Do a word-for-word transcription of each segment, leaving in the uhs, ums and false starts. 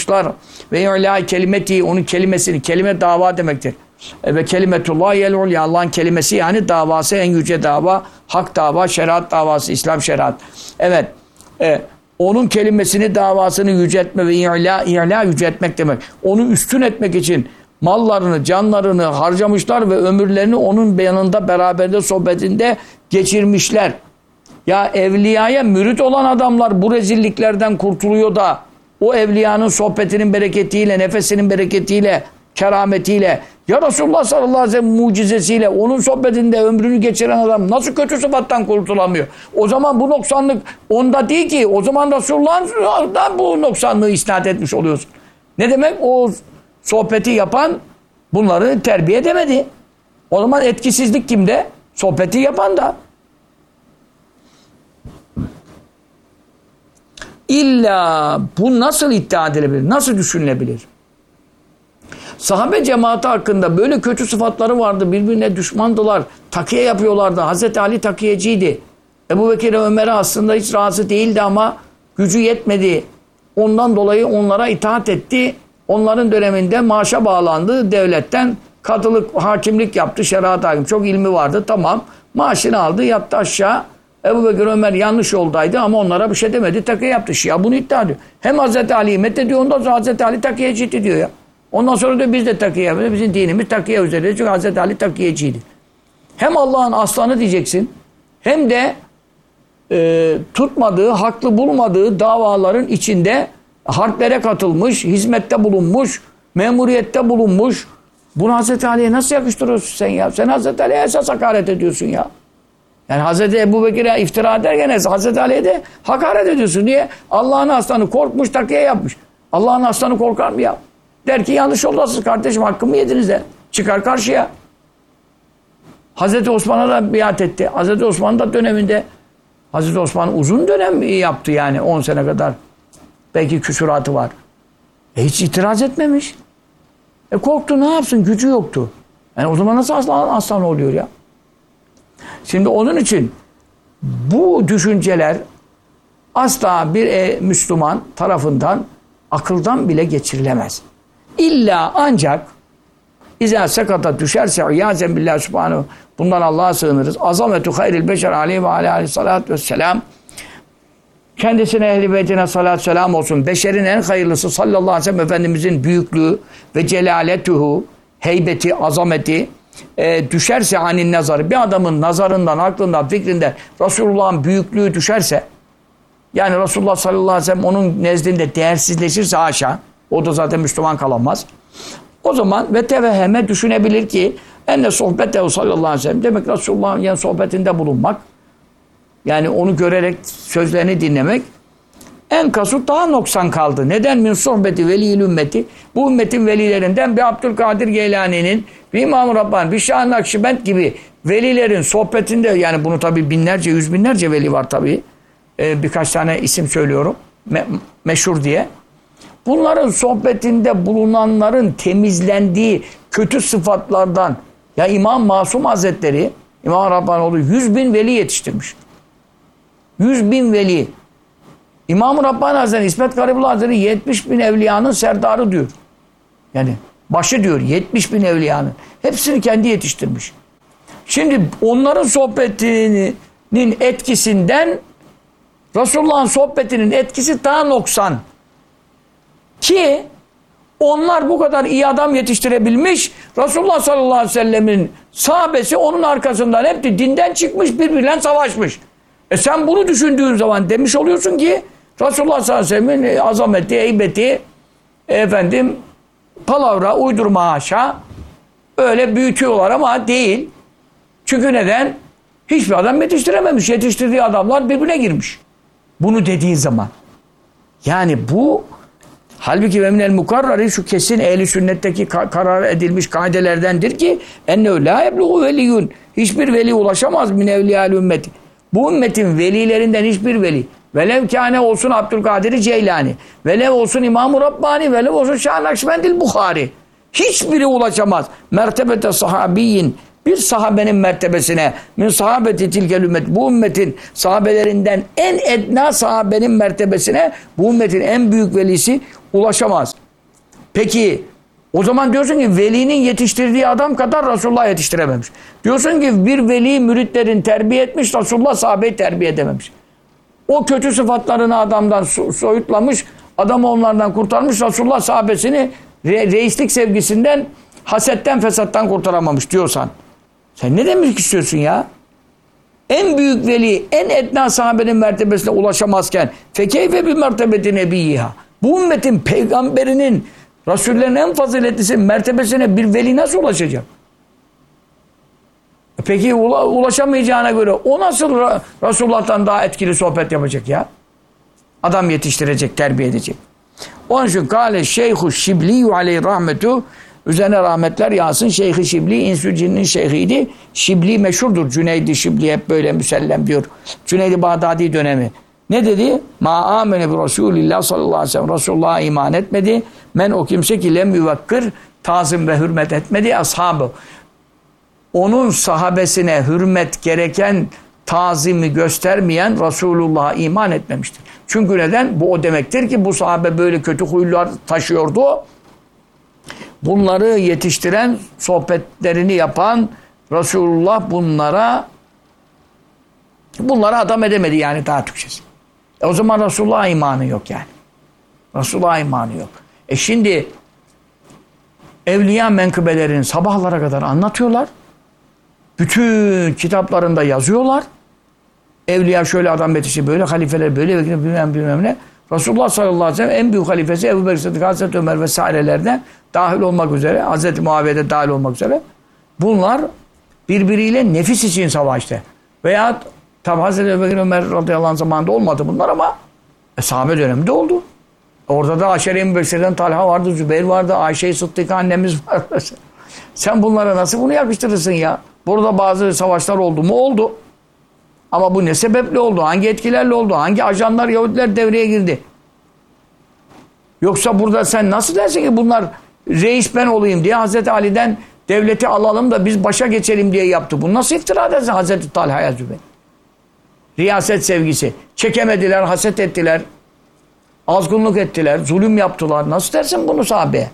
harcamışlar. Ve İ'lâ kelimeti, onun kelimesini, kelime dava demektir. E, ve kelimetullah yel'ul, ya Allah'ın kelimesi yani davası, en yüce dava, hak dava, şeriat davası, İslam şeriat. Evet, e, onun kelimesini, davasını yüceltme ve i'lâ, i'lâ yüceltmek demek. Onu üstün etmek için mallarını, canlarını harcamışlar ve ömürlerini onun yanında, beraberinde, sohbetinde geçirmişler. Ya evliyaya mürit olan adamlar bu rezilliklerden kurtuluyor da o evliyanın sohbetinin bereketiyle, nefesinin bereketiyle, kerametiyle, ya Resulullah sallallahu aleyhi ve sellem mucizesiyle onun sohbetinde ömrünü geçiren adam nasıl kötü sıfattan kurtulamıyor? O zaman bu noksanlık onda değil ki. O zaman Resulullah'dan bu noksanlığı isnat etmiş oluyorsun. Ne demek? O sohbeti yapan bunları terbiye edemedi. O zaman etkisizlik kimde? Sohbeti yapan da. İlla bu nasıl iddia edilebilir? Nasıl düşünülebilir? Sahabe cemaati hakkında böyle kötü sıfatları vardı. Birbirine düşmandılar. Takiye yapıyorlardı. Hazreti Ali takiyeciydi. Ebu Bekir ve Ömer'e aslında hiç razı değildi ama gücü yetmedi. Ondan dolayı onlara itaat etti. Onların döneminde maaşa bağlandı. Devletten kadılık, hakimlik yaptı. Şeriat hakim. Çok ilmi vardı. Tamam. Maaşını aldı. Yattı aşağı. Ebu Bekir Ömer yanlış yoldaydı ama onlara bir şey demedi. Takiye yaptı. Şia bunu iddia ediyor. Hem Hazreti Ali'yi methediyor. Ondan sonra Hazreti Ali takiyeciydi diyor ya. Ondan sonra da biz de takiye yapıyoruz. Bizim dinimiz takiye üzerinde. Çünkü Hazreti Ali takiyeciydi. Hem Allah'ın aslanı diyeceksin. Hem de e, tutmadığı, haklı bulmadığı davaların içinde harplere katılmış, hizmette bulunmuş, memuriyette bulunmuş. Bunu Hazreti Ali'ye nasıl yakıştırıyorsun sen ya? Sen Hazreti Ali'ye esas hakaret ediyorsun ya. Yani Hazreti Ebu Bekir'e iftira ederken Hazreti Ali'ye de hakaret ediyorsun. Niye? Allah'ın aslanı korkmuş, takiye yapmış. Allah'ın aslanı korkar mı ya? Der ki yanlış yoldasınız kardeşim, hakkımı yediniz de. Çıkar karşıya. Hazreti Osman'a da biat etti. Hazreti Osman da döneminde Hazreti Osman uzun dönem yaptı yani on sene kadar. Belki küsuratı var. E hiç itiraz etmemiş. E korktu, ne yapsın? Gücü yoktu. Yani o zaman nasıl aslan, aslan oluyor ya? Şimdi onun için bu düşünceler asla bir e, Müslüman tarafından akıldan bile geçirilemez. İlla ancak İzâ sekata düşerse iyâzen billahi subhanehu, bundan Allah'a sığınırız. Azametu hayril beşer aleyhi ve aleyhissalâtu vesselâm, kendisine, ehl-i beytine salat selam olsun. Beşerin en hayırlısı sallallahu aleyhi ve sellem Efendimizin büyüklüğü ve celaletuhu, heybeti, azameti e, düşerse anin nazarı, bir adamın nazarından, aklından, fikrinden Resulullah'ın büyüklüğü düşerse, yani Resulullah sallallahu aleyhi ve sellem onun nezdinde değersizleşirse haşa, o da zaten Müslüman kalamaz. O zaman ve teveheme düşünebilir ki enne sohbete sallallahu aleyhi ve sellem, demek Resulullah'ın yani sohbetinde bulunmak, yani onu görerek sözlerini dinlemek, en kasut daha noksan kaldı. Neden? Min sohbeti veliyil ümmeti, bu ümmetin velilerinden bir Abdülkadir Geylani'nin, bir İmam-ı Rabbani, bir Şah-ı Nakşibend gibi velilerin sohbetinde, yani bunu tabi binlerce, yüz binlerce veli var tabi. Ee, birkaç tane isim söylüyorum. Me meşhur diye. Bunların sohbetinde bulunanların temizlendiği kötü sıfatlardan, ya İmam Masum Hazretleri, İmam Rabbanoğlu yüz bin veli yetiştirmiş. Yüz bin veli. İmam-ı Rabbani Hazretleri, İsmet Garibullah Hazretleri yetmiş bin evliyanın serdarı diyor. Yani başı diyor, yetmiş bin evliyanın. Hepsini kendi yetiştirmiş. Şimdi onların sohbetinin etkisinden Resulullah'ın sohbetinin etkisi daha noksan. Ki onlar bu kadar iyi adam yetiştirebilmiş. Resulullah sallallahu aleyhi ve sellemin sahabesi onun arkasından hep de dinden çıkmış, birbiriyle savaşmış. E sen bunu düşündüğün zaman demiş oluyorsun ki Resulullah sallallahu aleyhi ve sellemin azameti, heybeti, efendim palavra, uydurma haşa, öyle büyütüyorlar ama değil. Çünkü neden? Hiçbir adam yetiştirememiş. Yetiştirdiği adamlar birbirine girmiş. Bunu dediği zaman. Yani bu halbuki ve minel mukarrari, şu kesin ehli sünnetteki ka karar edilmiş kaidelerdendir ki ennehu la yebluğu veliyun, hiçbir veli ulaşamaz min evliyâl ümmeti. Bu ümmetin velilerinden hiçbir veli, velev kâne olsun Abdülkadir Ceylani, velev olsun İmam-ı Rabbani, velev olsun Şah-ı Nakşibendil Bukhari, hiçbiri ulaşamaz mertebete sahabiyyin, bir sahabenin mertebesine, min sahabeti tilkel ümmet, bu ümmetin sahabelerinden en edna sahabenin mertebesine, bu ümmetin en büyük velisi Ulaşamaz. Peki o zaman diyorsun ki velinin yetiştirdiği adam kadar Resulullah yetiştirememiş. Diyorsun ki bir veli müritlerin terbiye etmiş, Resulullah sahabeyi terbiye edememiş. O kötü sıfatlarını adamdan soyutlamış, adamı onlardan kurtarmış, Resulullah sahabesini re reislik sevgisinden, hasetten, fesattan kurtaramamış diyorsan. Sen ne demek istiyorsun ya? En büyük veli, en edna sahabenin mertebesine ulaşamazken fekeyfe bir mertebeti nebiyyiha. Bu ümmetin peygamberinin, Resullerin en faziletlisi mertebesine bir veli nasıl ulaşacak? Peki ulaşamayacağına göre o nasıl Resulullah'tan daha etkili sohbet yapacak ya? Adam yetiştirecek, terbiye edecek. Onun için kâle şeyhu şibliyyü aleyhi rahmetu, üzerine rahmetler yağsın. Şeyh-i Şibli, İnsü Cin'in şeyhiydi. Şibli meşhurdur. Cüneyd-i Şibli hep böyle müsellem diyor. Cüneyd-i Bağdadi dönemi. Ne dedi? Ma amene bi Resulillah sallallahu aleyhi ve sellem. Resulullah'a iman etmedi. Men o kimse ki lem yüvekkir, tazim ve hürmet etmedi. Ashabı. Onun sahabesine hürmet gereken tazimi göstermeyen Resulullah'a iman etmemiştir. Çünkü neden? Bu o demektir ki bu sahabe böyle kötü huylar taşıyordu. Bunları yetiştiren, sohbetlerini yapan Resulullah bunlara bunlara adam edemedi yani daha Türkçesi. E o zaman Resulullah'a imanı yok yani. Resulullah'a imanı yok. E şimdi evliya menkıbelerini sabahlara kadar anlatıyorlar. Bütün kitaplarında yazıyorlar. Evliya şöyle adam yetişti, böyle halifeler, böyle bilmem bilmem ne. Resulullah sallallahu aleyhi ve sellem en büyük halifesi Ebu Bekir Sıddık, Hazreti Ömer vesairelerden dahil olmak üzere, Hazreti Muaviye'de dahil olmak üzere bunlar birbiriyle nefis için savaştı. Veya tabi Hazreti Ebu Bekir Ömer radıyallahu anh zamanında olmadı bunlar ama e, sahabe döneminde oldu. Orada da Aşere-i Mübeşşer'den Talha vardı, Zübeyir vardı, Ayşe-i Sıddık annemiz vardı. Sen bunlara nasıl bunu yakıştırırsın ya? Burada bazı savaşlar oldu mu? Oldu. Ama bu ne sebeple oldu? Hangi etkilerle oldu? Hangi ajanlar, Yahudiler devreye girdi? Yoksa burada sen nasıl dersin ki bunlar reis ben olayım diye Hazreti Ali'den devleti alalım da biz başa geçelim diye yaptı. Bunu nasıl iftira edersin Hazreti Talha'ya Zübeyir? Riyaset sevgisi. Çekemediler, haset ettiler. Azgınlık ettiler, zulüm yaptılar. Nasıl dersin bunu sahabeye?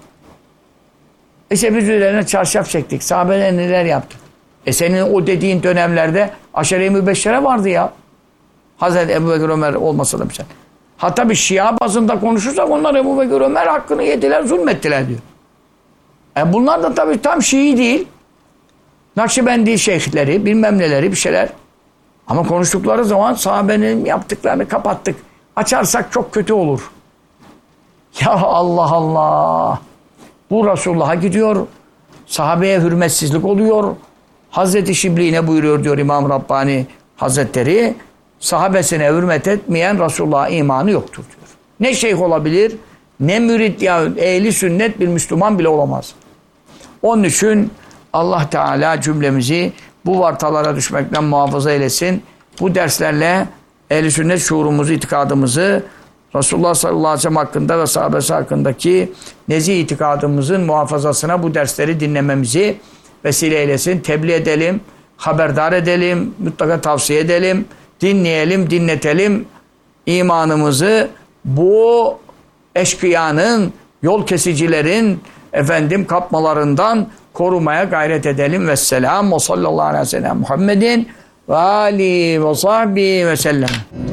İşte biz üzerine çarşaf çektik. Sahabeler neler yaptı? E senin o dediğin dönemlerde Aşere-i Mübeşşere vardı ya. Hazreti Ebu Bekir Ömer olmasa da bir şey. Hatta bir Şia bazında konuşursak onlar Ebu Bekir Ömer hakkını yediler, zulmettiler diyor. E bunlar da tabii tam Şii değil. Nakşibendi şeyhleri, bilmem neleri bir şeyler. Ama konuştukları zaman sahabenin yaptıklarını kapattık. Açarsak çok kötü olur. Ya Allah Allah. Bu Resulullah'a gidiyor. Sahabeye hürmetsizlik oluyor. Hazreti Şibli ne buyuruyor diyor İmam Rabbani Hazretleri. Sahabesine hürmet etmeyen Resulullah'a imanı yoktur diyor. Ne şeyh olabilir, ne mürit ya ehli sünnet bir Müslüman bile olamaz. Onun için Allah Teala cümlemizi bu vartalara düşmekten muhafaza eylesin. Bu derslerle ehli sünnet şuurumuzu, itikadımızı Resulullah sallallahu aleyhi ve sellem hakkında ve sahabesi hakkındaki nezih itikadımızın muhafazasına bu dersleri dinlememizi vesile eylesin. Tebliğ edelim, haberdar edelim, mutlaka tavsiye edelim, dinleyelim, dinletelim. İmanımızı bu eşkıyanın, yol kesicilerin efendim kapmalarından korumaya gayret edelim. Vesselam ve sallallahu aleyhi ve sellem Muhammedin ve alihi ve sahbihi ve sellem.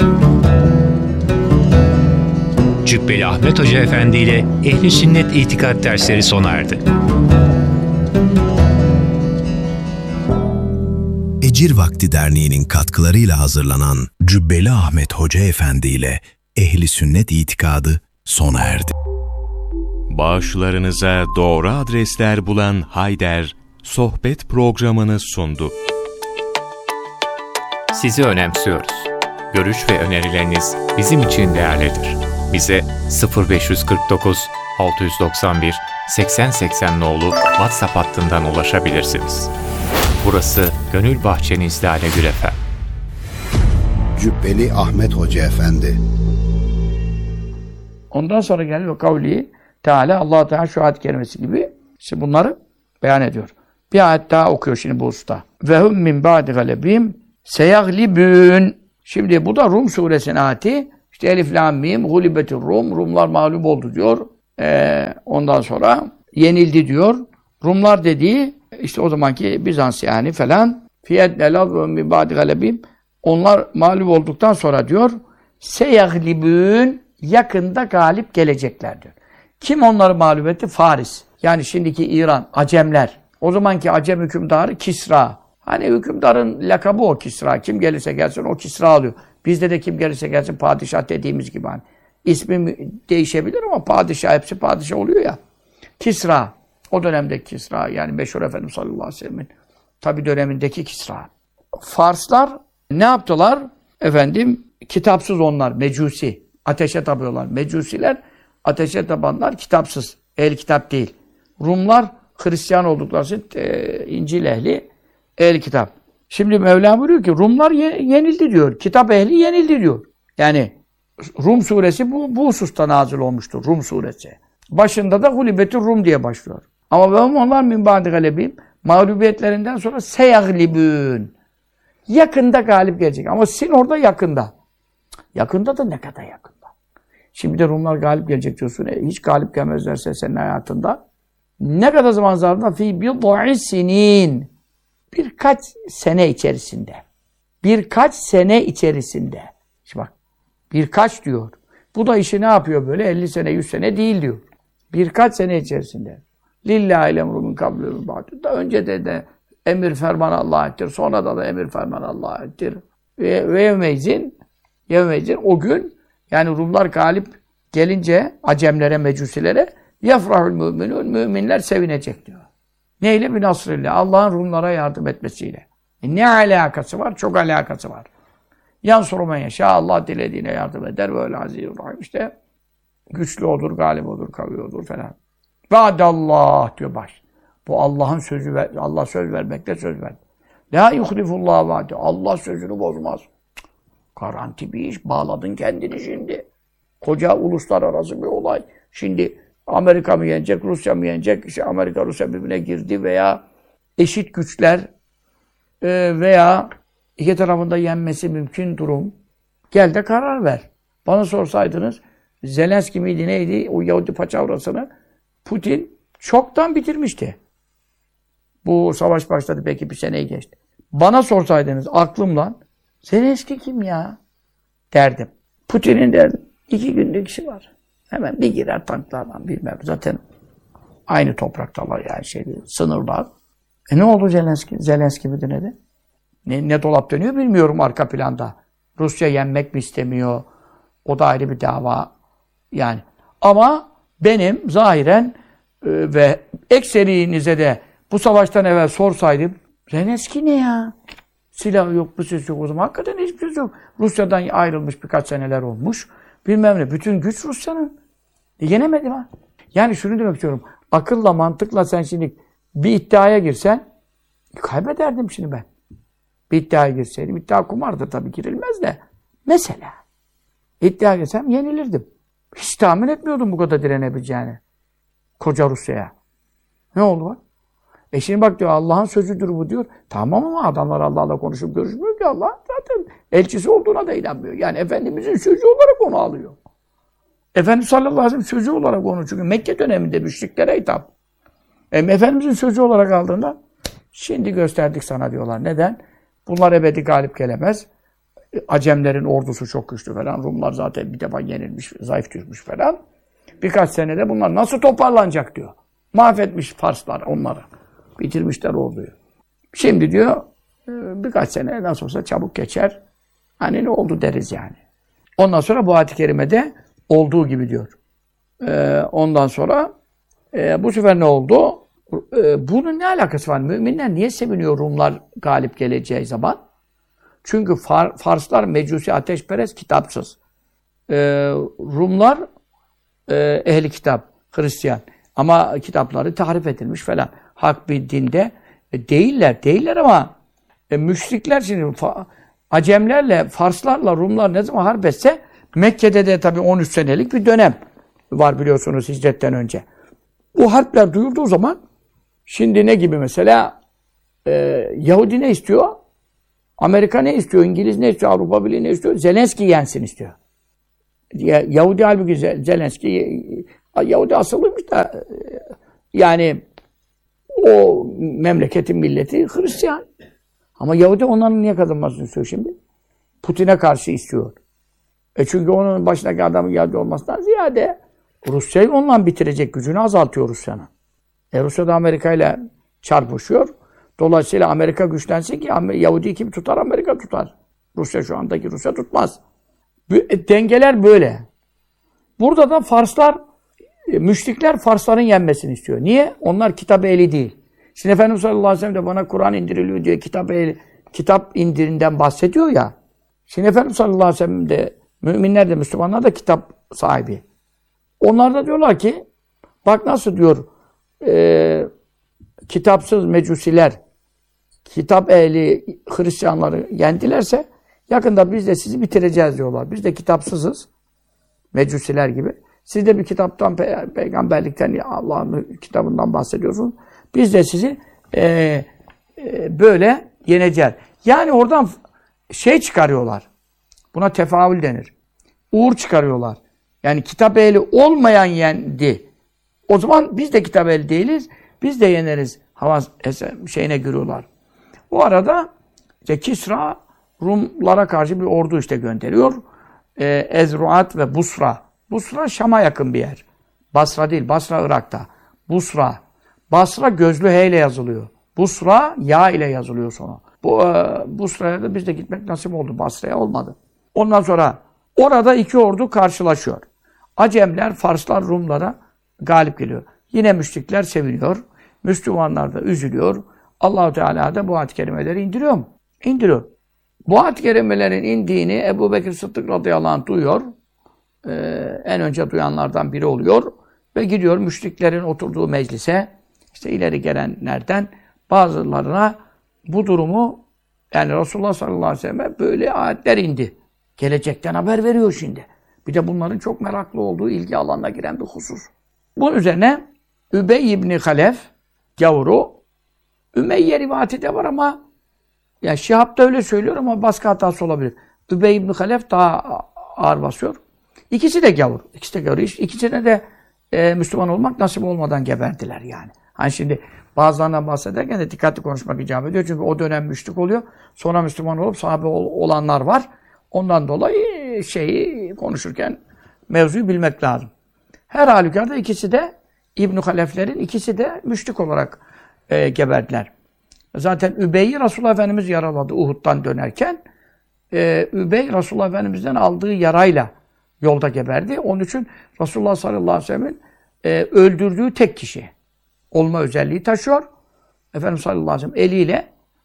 Cübbeli Ahmet Hoca Efendi ile Ehli Sünnet İtikad dersleri sona erdi. Ecir Vakti Derneği'nin katkılarıyla hazırlanan Cübbeli Ahmet Hoca Efendi ile Ehli Sünnet İtikadı sona erdi. Bağışlarınıza doğru adresler bulan Hayder, sohbet programını sundu. Sizi önemsiyoruz. Görüş ve önerileriniz bizim için değerlidir. Bize sıfır beş kırk dokuz altı doksan bir seksen seksen nolu WhatsApp hattından ulaşabilirsiniz. Burası Gönül Bahçeniz Lale Gül Efem. Cübbeli Ahmet Hoca Efendi. Ondan sonra gel ve kavli Teala Allah Teala şu ayet kerimesi gibi işte bunları beyan ediyor. Bir ayet daha okuyor şimdi bu usta. Ve hum min ba'di galebim seyaglibün. Şimdi bu da Rum suresinin ayeti. İşte Elif Lam Mim gulibetir Rum. Rumlar mağlup oldu diyor. Ee, ondan sonra yenildi diyor. Rumlar dediği işte o zamanki Bizans yani falan. Fiyedne lazım min ba'di galebim. Onlar mağlup olduktan sonra diyor seyaglibün yakında galip gelecekler diyor. Kim onları mağlup etti? Faris. Yani şimdiki İran, Acemler. O zamanki Acem hükümdarı Kisra. Hani hükümdarın lakabı o Kisra. Kim gelirse gelsin o Kisra alıyor. Bizde de kim gelirse gelsin padişah dediğimiz gibi hani. İsmi değişebilir ama padişah, hepsi padişah oluyor ya. Kisra. O dönemdeki Kisra yani meşhur Efendimiz sallallahu aleyhi ve sellem'in tabi dönemindeki Kisra. Farslar ne yaptılar? Efendim kitapsız onlar, mecusi. Ateşe tapıyorlar. Mecusiler ateşe tapanlar kitapsız. El kitap değil. Rumlar Hristiyan oldukları için e, İncil ehli, el kitap. Şimdi Mevla buyuruyor ki Rumlar ye, yenildi diyor. Kitap ehli yenildi diyor. Yani Rum suresi bu, bu hususta nazil olmuştur. Rum suresi. Başında da Hulibetür Rum diye başlıyor. Ama ve onlar min ba'di galebim mağlubiyetlerinden sonra seyaglibün. Yakında galip gelecek. Ama sin orada yakında. Yakında da ne kadar yakında. Şimdi de Rumlar galip gelecek diyorsun. E, hiç galip gelmezlerse senin hayatında. Ne kadar zaman zarfında? Fî bid'i sinin. Birkaç sene içerisinde. Birkaç sene içerisinde. Şimdi bak. Birkaç diyor. Bu da işi ne yapıyor böyle? elli sene, yüz sene değil diyor. Birkaç sene içerisinde. Lillahi lemru min kablu ba'du. Daha önce de, de emir ferman Allah'a ettir. Sonra da da emir ferman Allah'a ettir. Ve, ve yevmeyzin yevmeyzin o gün yani Rumlar galip gelince Acemlere, Mecusilere yafrahul müminun müminler sevinecek diyor. Neyle? Bir nasrillah. Allah'ın Rumlara yardım etmesiyle. E ne alakası var? Çok alakası var. Yansuru men yeşâ. Allah dilediğine yardım eder. Böyle azîzurrahim. İşte güçlü olur, galip olur, kavi olur falan. Vaadallah diyor baş. Bu Allah'ın sözü, ver, Allah söz vermekte söz ver. La yuhlifullah vaadi. Allah sözünü bozmaz. Garanti bir iş. Bağladın kendini şimdi. Koca uluslararası bir olay. Şimdi Amerika mı yenecek, Rusya mı yenecek? İşte Amerika Rusya birbirine girdi veya eşit güçler e, veya iki tarafında yenmesi mümkün durum. Gel de karar ver. Bana sorsaydınız Zelenski miydi neydi o Yahudi paçavrasını Putin çoktan bitirmişti. Bu savaş başladı belki bir seneyi geçti. Bana sorsaydınız aklımla Zelenski kim ya derdim. Putin'in derdim. İki günlük işi var. Hemen bir girer tanklardan bilmem. Zaten aynı topraktalar yani şey değil, sınırlar. E ne oldu Zelenski? Zelenski midir nedir? Ne, ne dolap dönüyor bilmiyorum arka planda. Rusya yenmek mi istemiyor? O da ayrı bir dava. Yani. Ama benim zahiren e, ve ekserinize de bu savaştan evvel sorsaydım Zelenski ne ya? Silah yok, bir ses yok o zaman. Hakikaten hiçbir şey yok. Rusya'dan ayrılmış birkaç seneler olmuş. Bilmem ne. Bütün güç Rusya'nın. E, yenemedim ha. Yani şunu demek istiyorum. Akılla, mantıkla sen şimdi bir iddiaya girsen kaybederdim şimdi ben. Bir iddiaya girseydim. İddia kumardır tabii girilmez de. Mesela iddiaya girsem yenilirdim. Hiç tahmin etmiyordum bu kadar direnebileceğini. Koca Rusya'ya. Ne oldu bak? E şimdi bak diyor Allah'ın sözüdür bu diyor. Tamam ama adamlar Allah'la konuşup görüşmüyor ki Allah zaten elçisi olduğuna da inanmıyor. Yani Efendimizin sözü olarak onu alıyor. Efendimiz sallallahu aleyhi ve sellem sözü olarak onu çünkü Mekke döneminde müşriklere hitap. E, Efendimizin sözü olarak aldığında şimdi gösterdik sana diyorlar. Neden? Bunlar ebedi galip gelemez. Acemlerin ordusu çok güçlü falan. Rumlar zaten bir defa yenilmiş, zayıf düşmüş falan. Birkaç senede bunlar nasıl toparlanacak diyor. Mahvetmiş Farslar onları. Bitirmişler orduyu. Şimdi diyor birkaç sene nasıl olsa çabuk geçer. Hani ne oldu deriz yani. Ondan sonra bu ayet-i kerimede olduğu gibi diyor. Ee, ondan sonra e, bu sefer ne oldu? Ee, bunun ne alakası var? Müminler niye seviniyor Rumlar galip geleceği zaman? Çünkü Far, Farslar mecusi, ateşperest, kitapsız. Ee, Rumlar e, ehli kitap, Hristiyan. Ama kitapları tahrif edilmiş falan. Hak bir dinde e, değiller. Değiller ama e, müşrikler şimdi fa, Acemlerle, Farslarla Rumlar ne zaman harp etse Mekke'de de tabii on üç senelik bir dönem var biliyorsunuz hicretten önce. O harpler duyulduğu zaman şimdi ne gibi mesela e, Yahudi ne istiyor? Amerika ne istiyor? İngiliz ne istiyor? Avrupa Birliği ne istiyor? Zelenski yensin istiyor. Yahudi halbuki Zelenski Yahudi asıllıymış da e, yani o memleketin milleti Hristiyan. Ama Yahudi onların niye kazanmasını istiyor şimdi? Putin'e karşı istiyor. E çünkü onun başındaki adamın Yahudi olmasından ziyade Rusya'yı onunla bitirecek gücünü azaltıyor Rusya'nın. E Rusya da Amerika ile çarpışıyor. Dolayısıyla Amerika güçlensin ki Yahudi kim tutar? Amerika tutar. Rusya şu andaki Rusya tutmaz. E, dengeler böyle. Burada da Farslar, e, müşrikler Farsların yenmesini istiyor. Niye? Onlar kitap ehli değil. Şimdi Efendimiz sallallahu aleyhi ve sellem de bana Kur'an indiriliyor diye kitap ehli, kitap indirinden bahsediyor ya. Şimdi Efendimiz sallallahu aleyhi ve sellem de müminler de Müslümanlar da kitap sahibi. Onlar da diyorlar ki bak nasıl diyor e, kitapsız mecusiler kitap ehli Hristiyanları yendilerse yakında biz de sizi bitireceğiz diyorlar. Biz de kitapsızız. Mecusiler gibi. Siz de bir kitaptan, pe peygamberlikten, Allah'ın kitabından bahsediyorsunuz. Biz de sizi e, e, böyle yeneceğiz. Yani oradan şey çıkarıyorlar. Buna tefaül denir. Uğur çıkarıyorlar. Yani kitap ehli olmayan yendi. O zaman biz de kitap ehli değiliz. Biz de yeneriz. Hava şeyine giriyorlar. O arada işte Kisra Rumlara karşı bir ordu işte gönderiyor. Ee, Ezruat ve Busra. Busra Şam'a yakın bir yer. Basra değil. Basra Irak'ta. Busra. Basra gözlü H ile yazılıyor. Busra ya ile yazılıyor sonra. Bu e, Busra'ya da biz de gitmek nasip oldu. Basra'ya olmadı. Ondan sonra orada iki ordu karşılaşıyor. Acemler, Farslar Rumlara galip geliyor. Yine müşrikler seviniyor. Müslümanlar da üzülüyor. Allah-u Teala da bu ayet-i kerimeleri indiriyor mu? İndiriyor. Bu ayet-i kerimelerin indiğini Ebu Bekir Sıddık radıyallahu anh duyuyor. Ee, en önce duyanlardan biri oluyor. Ve gidiyor müşriklerin oturduğu meclise, işte ileri gelenlerden bazılarına bu durumu, yani Resulullah sallallahu aleyhi ve sellem'e böyle ayetler indi. Gelecekten haber veriyor şimdi. Bir de bunların çok meraklı olduğu ilgi alanına giren bir husus. Bunun üzerine Übey İbni Halef gavuru, Ümeyye rivayeti de var ama yani Şihab da öyle söylüyor ama baskı hatası olabilir. Übey İbni Halef daha ağır basıyor. İkisi de gavur. İkisi de gavur. İkisine de e, Müslüman olmak nasip olmadan geberdiler yani. Hani şimdi bazılarından bahsederken de dikkatli konuşmak icap ediyor. Çünkü o dönem müşrik oluyor. Sonra Müslüman olup sahabe ol, olanlar var. Ondan dolayı şeyi konuşurken mevzuyu bilmek lazım. Her halükarda ikisi de İbn-i Haleflerin ikisi de müşrik olarak e, geberdiler. Zaten Übey'i Resulullah Efendimiz yaraladı Uhud'dan dönerken. E, Übey Resulullah Efendimiz'den aldığı yarayla yolda geberdi. Onun için Resulullah sallallahu aleyhi ve sellem'in e, öldürdüğü tek kişi olma özelliği taşıyor. Efendimiz sallallahu aleyhi ve sellem eliyle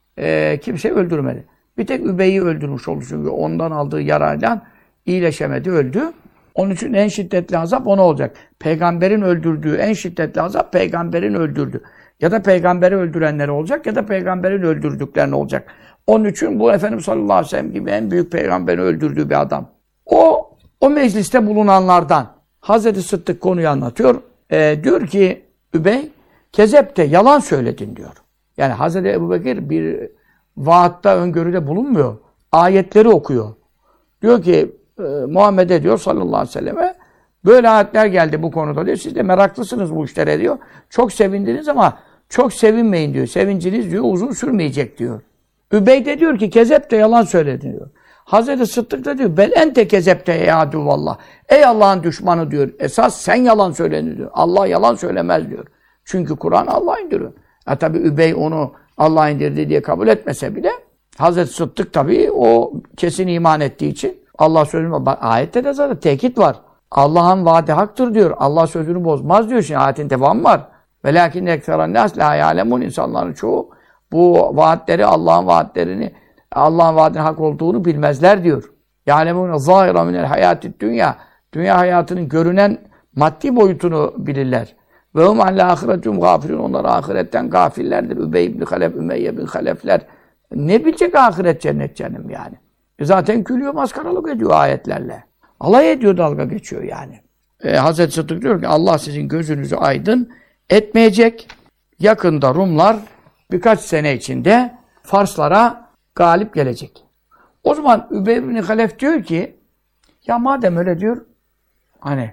e, kimseyi öldürmedi. Bir tek Übey'i öldürmüş oldu çünkü ondan aldığı yarayla iyileşemedi, öldü. Onun için en şiddetli azap ona olacak. Peygamberin öldürdüğü en şiddetli azap peygamberin öldürdü. Ya da peygamberi öldürenleri olacak ya da peygamberin öldürdüklerini olacak. Onun için bu Efendimiz sallallahu aleyhi ve sellem gibi en büyük peygamberi öldürdüğü bir adam. O o mecliste bulunanlardan Hazreti Sıddık konuyu anlatıyor. Ee, diyor ki Übey, kezepte yalan söyledin diyor. Yani Hazreti Ebubekir bir vaatta, öngörüde bulunmuyor. Ayetleri okuyor. Diyor ki e, Muhammed'e diyor sallallahu aleyhi ve selleme böyle ayetler geldi bu konuda diyor. Siz de meraklısınız bu işlere diyor. Çok sevindiniz ama çok sevinmeyin diyor. Sevinciniz diyor uzun sürmeyecek diyor. Übey de diyor ki kezepte yalan söyledin diyor. Hazreti Sıddık da diyor bel ente kezepte ya aduvallah. Ey Allah'ın düşmanı diyor. Esas sen yalan söyledin diyor. Allah yalan söylemez diyor. Çünkü Kur'an Allah indiriyor. Ha tabi Übey onu Allah indirdi diye kabul etmese bile Hazreti Sıddık tabi o kesin iman ettiği için Allah sözünü, ayette de zaten tekit var. Allah'ın vaadi haktır diyor. Allah sözünü bozmaz diyor. Şimdi ayetin devamı var. Velakin ekseran nas la ya'lemun, insanların çoğu bu vaatleri, Allah'ın vaatlerini, Allah'ın vaadinin hak olduğunu bilmezler diyor. Ya'lemun zahira minel hayatid dünya. Dünya hayatının görünen maddi boyutunu bilirler. Ve hum an ahiretum gafilun. Onlar ahiretten gafillerdir. Übey ibn Halef, Ümeyye bin Halefler. Ne bilecek ahiret cennet canım yani. E zaten gülüyor, maskaralık ediyor ayetlerle. Alay ediyor, dalga geçiyor yani. E, Hazreti Sıddık diyor ki Allah sizin gözünüzü aydın etmeyecek. Yakında Rumlar birkaç sene içinde Farslara galip gelecek. O zaman Übey ibn Halef diyor ki ya madem öyle diyor hani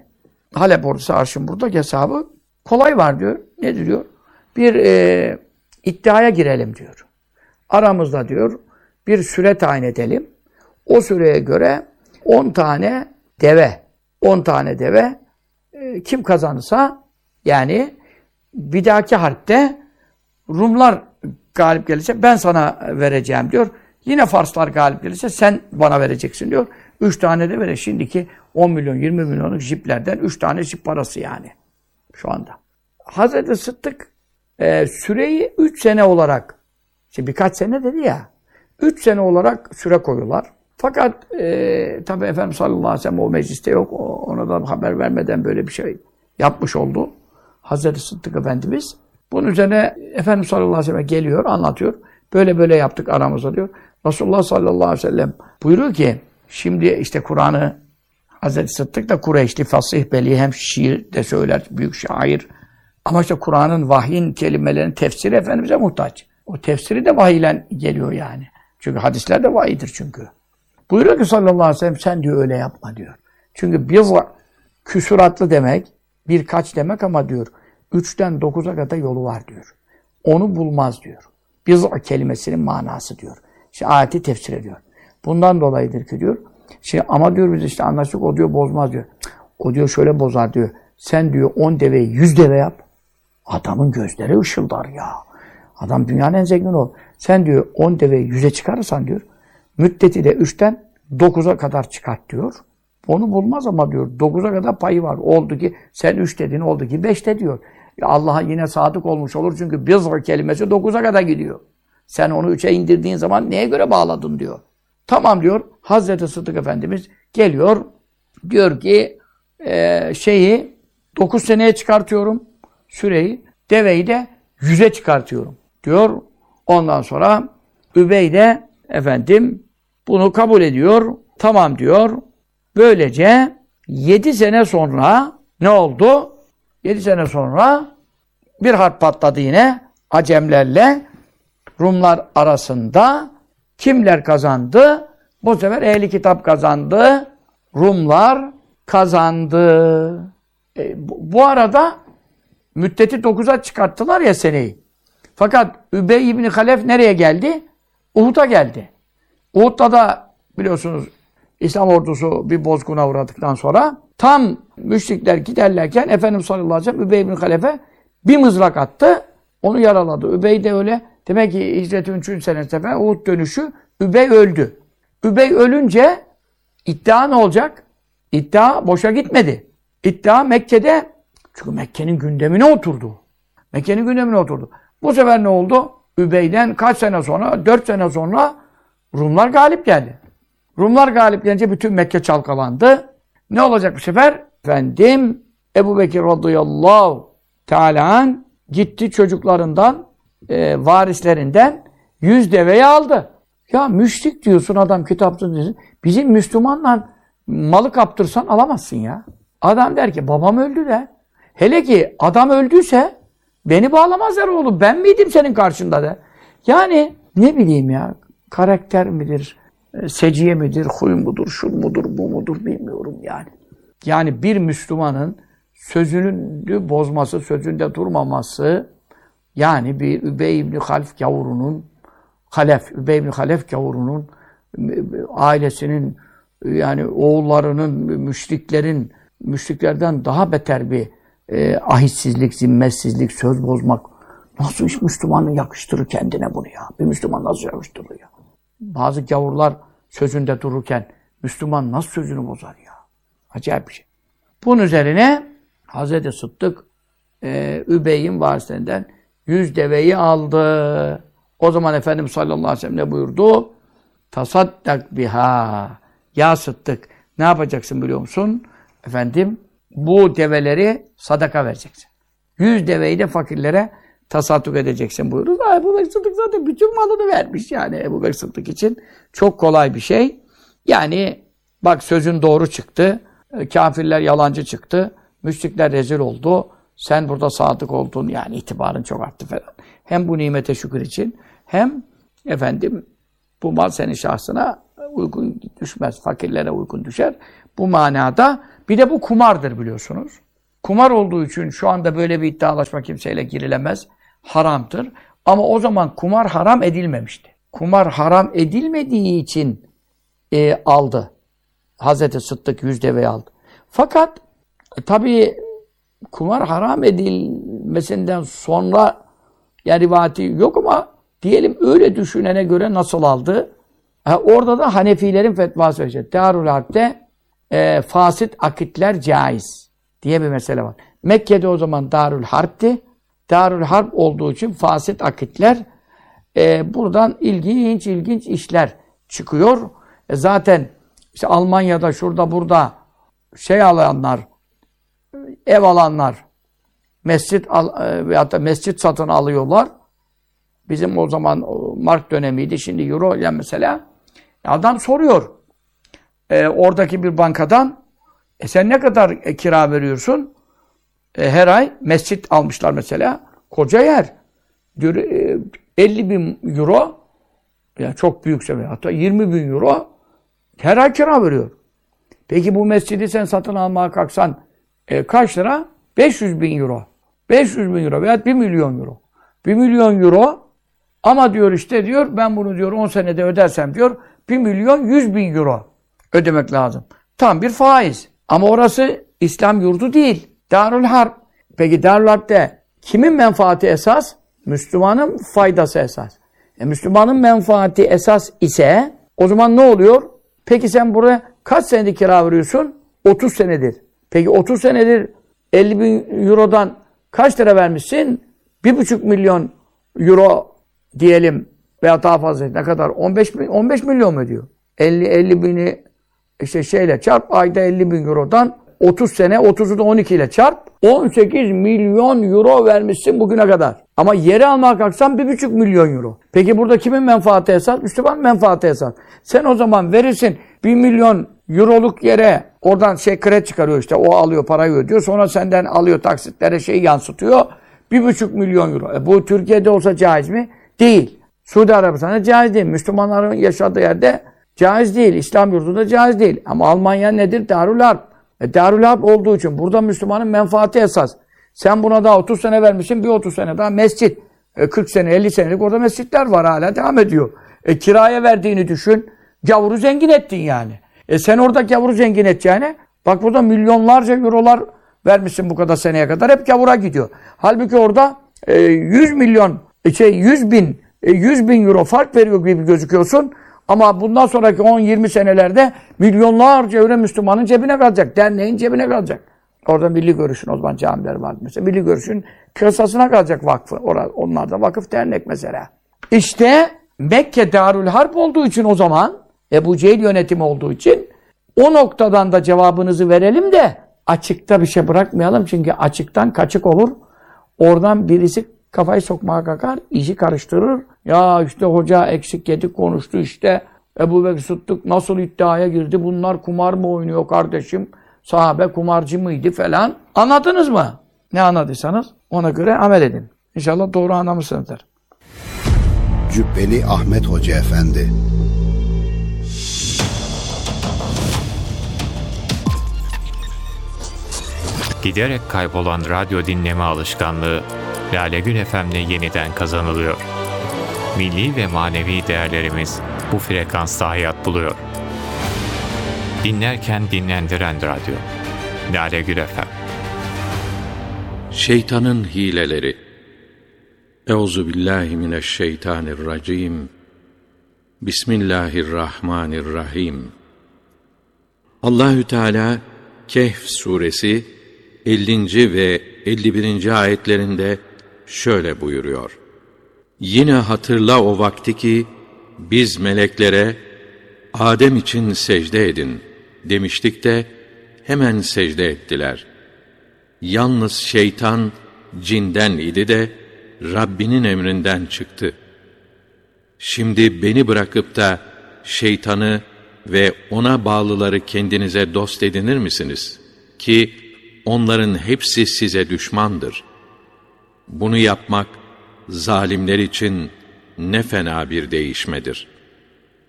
Halep ordusu arşın burada hesabı kolay var diyor. Nedir diyor? Bir e, iddiaya girelim diyor. Aramızda diyor bir süre tayin edelim. O süreye göre on tane deve, on tane deve e, kim kazanırsa yani bir dahaki harpte Rumlar galip gelirse ben sana vereceğim diyor. Yine Farslar galip gelirse sen bana vereceksin diyor. Üç tane de böyle şimdiki on milyon, yirmi milyonluk jiplerden üç tane jip parası yani şu anda. Hazreti Sıddık e, süreyi üç sene olarak, işte birkaç sene dedi ya, üç sene olarak süre koyuyorlar. Fakat e, tabi Efendimiz sallallahu aleyhi ve sellem o mecliste yok. O, ona da haber vermeden böyle bir şey yapmış oldu. Hazreti Sıddık Efendimiz. Bunun üzerine Efendimiz sallallahu aleyhi ve sellem geliyor, anlatıyor. Böyle böyle yaptık aramızda diyor. Resulullah sallallahu aleyhi ve sellem buyuruyor ki, şimdi işte Kur'an'ı Hazreti Sıddık da Kureyşli, fasih, beli, hem şiir de söyler, büyük şair. Ama işte Kur'an'ın, vahyin kelimelerin tefsiri Efendimiz'e muhtaç. O tefsiri de vahiyle geliyor yani. Çünkü hadisler de vahiydir çünkü. Buyuruyor ki sallallahu aleyhi ve sellem, sen diyor öyle yapma diyor. Çünkü biz küsuratlı demek, birkaç demek ama diyor, üçten dokuza kadar yolu var diyor. Onu bulmaz diyor. Biz kelimesinin manası diyor. İşte ayeti tefsir ediyor. Bundan dolayıdır ki diyor. Şimdi ama diyor biz işte anlaştık, o diyor bozmaz diyor. O diyor şöyle bozar diyor. Sen diyor on deveyi yüz deve yap. Adamın gözleri ışıldar ya. Adam dünyanın en zengin o. Sen diyor on deveyi yüze çıkarırsan diyor. Müddeti de üçten dokuza kadar çıkart diyor. Onu bulmaz ama diyor dokuza kadar payı var. Oldu ki sen üç dedin, oldu ki beşte diyor. Allah'a yine sadık olmuş olur çünkü biz kelimesi dokuza kadar gidiyor. Sen onu üçe indirdiğin zaman neye göre bağladın diyor. Tamam diyor. Hazreti Sıddık Efendimiz geliyor. Diyor ki e, şeyi dokuz seneye çıkartıyorum süreyi. Deveyi de yüze çıkartıyorum diyor. Ondan sonra Übey de efendim bunu kabul ediyor. Tamam diyor. Böylece yedi sene sonra ne oldu? Yedi sene sonra bir harp patladı yine Acemlerle Rumlar arasında. Kimler kazandı? Bu sefer ehli kitap kazandı. Rumlar kazandı. E, bu, bu arada müddeti dokuza çıkarttılar ya seneyi. Fakat Übey İbni Halef nereye geldi? Uhud'a geldi. Uhud'da da biliyorsunuz İslam ordusu bir bozguna uğradıktan sonra tam müşrikler giderlerken Efendimiz sallallahu aleyhi ve sellem Übey İbni Halef'e bir mızrak attı. Onu yaraladı. Übey de öyle. Demek ki hicretin üçüncü senesinde Uhud dönüşü Übey öldü. Übey ölünce iddia ne olacak? İddia boşa gitmedi. İddia Mekke'de, çünkü Mekke'nin gündemine oturdu. Mekke'nin gündemine oturdu. Bu sefer ne oldu? Übey'den kaç sene sonra, dört sene sonra Rumlar galip geldi. Rumlar galip gelince bütün Mekke çalkalandı. Ne olacak bu sefer? Efendim Ebu Bekir radıyallahu teala an gitti çocuklarından, e, varislerinden yüz deveyi aldı. Ya müşrik diyorsun, adam kitapsız diyorsun. Bizim Müslümanla malı kaptırsan alamazsın ya. Adam der ki babam öldü de. Hele ki adam öldüyse beni bağlamazlar oğlum. Ben miydim senin karşında de. Yani ne bileyim ya, karakter midir, seciye midir, huy mudur, şu mudur, bu mudur bilmiyorum yani. Yani bir Müslümanın sözünü bozması, sözünde durmaması, yani bir Übey İbni Halef gavurunun, Halef, Übey İbni Halef gavurunun, ailesinin, yani oğullarının, müşriklerin, müşriklerden daha beter bir e, ahitsizlik, zimmetsizlik, söz bozmak. Nasıl iş Müslümanın yakıştırır kendine bunu ya? Bir Müslüman nasıl yakıştırır ya? Bazı gavurlar sözünde dururken Müslüman nasıl sözünü bozar ya? Acayip bir şey. Bunun üzerine Hazreti Sıddık e, Übey'in varislerinden yüz deveyi aldı. O zaman Efendimiz sallallahu aleyhi ve sellem ne buyurdu? Tasaddak biha. Ya Sıddık, ne yapacaksın biliyor musun? Efendim, bu develeri sadaka vereceksin. Yüz deveyi de fakirlere tasadduk edeceksin buyurdu. Ebu Bekir Sıddık zaten bütün malını vermiş yani Ebu Bekir Sıddık için. Çok kolay bir şey. Yani bak sözün doğru çıktı. Kafirler yalancı çıktı. Müşrikler rezil oldu. Sen burada sadık oldun. Yani itibarın çok arttı falan. Hem bu nimete şükür için hem efendim Bu mal senin şahsına uygun düşmez. Fakirlere uygun düşer. Bu manada bir de bu kumardır biliyorsunuz. Kumar olduğu için şu anda böyle bir iddialaşma kimseyle girilemez. Haramdır. Ama o zaman kumar haram edilmemişti. Kumar haram edilmediği için e, aldı. Hazreti Sıddık yüz deveyi aldı. Fakat e, tabii kumar haram edilmesinden sonra yani rivayeti yok ama diyelim öyle düşünene göre nasıl aldı? Ha, orada da Hanefilerin fetvası verecek. Darül Harp'te e, fasit akitler caiz diye bir mesele var. Mekke'de o zaman Darül Harp'ti. Darül Harp olduğu için fasit akitler e, buradan ilginç ilginç işler çıkıyor. E, zaten işte Almanya'da şurada burada şey alanlar, ev alanlar, mescit al, e, veyahut da mescit satın alıyorlar. Bizim o zaman o, mark dönemiydi. Şimdi euro ile mesela. Adam soruyor. E, oradaki bir bankadan e, sen ne kadar e, kira veriyorsun? E, her ay mescit almışlar mesela. Koca yer. Diyor, e, elli bin euro yani çok büyükse hatta yirmi bin euro her ay kira veriyor. Peki bu mescidi sen satın almaya kalksan e, kaç lira? beş yüz bin euro. beş yüz bin euro veya bir milyon euro. bir milyon euro ama diyor işte diyor ben bunu diyor on senede ödersem diyor bir milyon yüz bin euro ödemek lazım. Tam bir faiz. Ama orası İslam yurdu değil. Darül Harp. Peki Darül Harp'te kimin menfaati esas? Müslümanın faydası esas. E, Müslümanın menfaati esas ise o zaman ne oluyor? Peki sen buraya kaç senedir kira veriyorsun? otuz senedir. Peki otuz senedir elli bin eurodan kaç lira vermişsin? bir buçuk milyon euro diyelim veya daha fazla ne kadar? on beş, on beş milyon mu diyor? elli, elli bini işte şeyle çarp ayda elli bin eurodan otuz sene otuzu da on iki ile çarp on sekiz milyon euro vermişsin bugüne kadar. Ama yeri almaya kalksan bir buçuk milyon euro. Peki burada kimin menfaati esas? Müslüman menfaati esas. Sen o zaman verirsin bir milyon euroluk yere oradan şey kredi çıkarıyor işte o alıyor parayı ödüyor sonra senden alıyor taksitlere şeyi yansıtıyor bir buçuk milyon euro. E bu Türkiye'de olsa caiz mi? Değil. Suudi Arabistan'da caiz değil. Müslümanların yaşadığı yerde caiz değil. İslam yurdunda caiz değil. Ama Almanya nedir? Darül Harp. E Darül Harp olduğu için burada Müslümanın menfaati esas. Sen buna daha otuz sene vermişsin, bir otuz sene daha mescit. E kırk sene, elli senelik orada mescitler var hala devam ediyor. E kiraya verdiğini düşün. Gavuru zengin ettin yani. E sen orada gavuru zengin edeceğine bak burada milyonlarca eurolar vermişsin bu kadar seneye kadar hep gavura gidiyor. Halbuki orada e, yüz milyon, şey yüz bin, e, yüz bin euro fark veriyor gibi gözüküyorsun. Ama bundan sonraki on yirmi senelerde milyonlarca euro Müslümanın cebine kalacak. Derneğin cebine kalacak. Orada Milli Görüş'ün o zaman camiler vardı mesela. Milli Görüş'ün kısasına kalacak vakfı. Orada, onlar da vakıf dernek mesela. İşte Mekke Darül Harp olduğu için o zaman Ebu Cehil yönetimi olduğu için o noktadan da cevabınızı verelim de açıkta bir şey bırakmayalım. Çünkü açıktan kaçık olur. Oradan birisi kafayı sokmaya kalkar, işi karıştırır. Ya işte hoca eksik yedik konuştu işte. Ebu Bekir Sıddık nasıl iddiaya girdi? Bunlar kumar mı oynuyor kardeşim? Sahabe kumarcı mıydı falan. Anladınız mı? Ne anladıysanız ona göre amel edin. İnşallah doğru anlamışsınızdır. Cübbeli Ahmet Hoca Efendi. Giderek kaybolan radyo dinleme alışkanlığı Lale Gül F M'le yeniden kazanılıyor. Milli ve manevi değerlerimiz bu frekansta hayat buluyor. Dinlerken dinlendiren radyo. Lale Gül F M. Şeytanın hileleri. Euzubillahimineşşeytanirracim. Bismillahirrahmanirrahim. Allahü Teala Kehf suresi ellinci ve elli birinci ayetlerinde şöyle buyuruyor. Yine hatırla o vakti ki biz meleklere Adem için secde edin demiştik de hemen secde ettiler. Yalnız şeytan cinden idi de Rabbinin emrinden çıktı. Şimdi beni bırakıp da şeytanı ve ona bağlıları kendinize dost edinir misiniz? Ki onların hepsi size düşmandır. Bunu yapmak zalimler için ne fena bir değişmedir.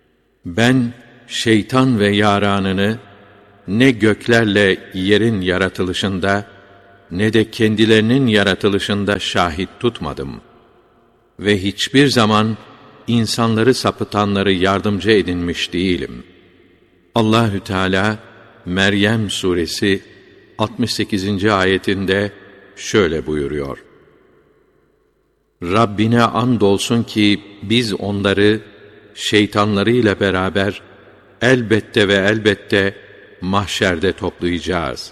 Ben şeytan ve yaranını ne göklerle yerin yaratılışında ne de kendilerinin yaratılışında şahit tutmadım. Ve hiçbir zaman insanları sapıtanları yardımcı edinmiş değilim. Allahü Teala Meryem suresi altmış sekizinci ayetinde şöyle buyuruyor: Rabbine andolsun ki biz onları şeytanlarıyla beraber elbette ve elbette mahşerde toplayacağız.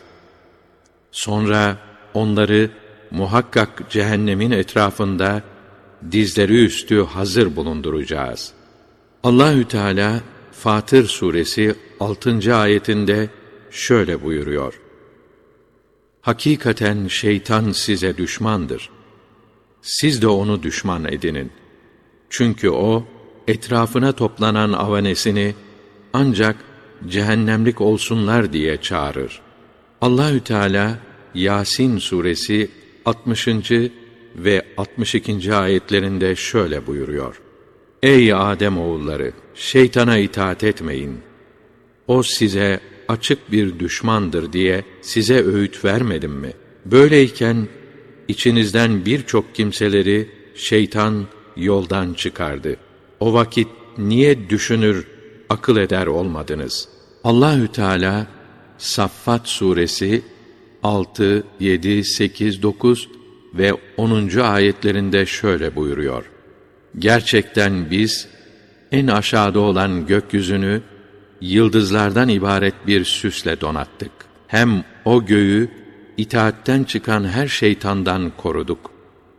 Sonra onları muhakkak cehennemin etrafında dizleri üstü hazır bulunduracağız. Allahü Teala Fatır suresi altıncı ayetinde şöyle buyuruyor: Hakikaten şeytan size düşmandır. Siz de onu düşman edinin. Çünkü o etrafına toplanan avanesini ancak cehennemlik olsunlar diye çağırır. Allahü Teala Yasin suresi altmışıncı ve altmış ikinci ayetlerinde şöyle buyuruyor: Ey Adem oğulları, şeytana itaat etmeyin. O size açık bir düşmandır diye size öğüt vermedim mi? Böyleyken içinizden birçok kimseleri şeytan yoldan çıkardı. O vakit niye düşünür, akıl eder olmadınız? Allahü Teala Saffat suresi altı, yedi, sekiz, dokuz ve onuncu ayetlerinde şöyle buyuruyor: Gerçekten biz en aşağıda olan gökyüzünü yıldızlardan ibaret bir süsle donattık. Hem o göğü itaatten çıkan her şeytandan koruduk.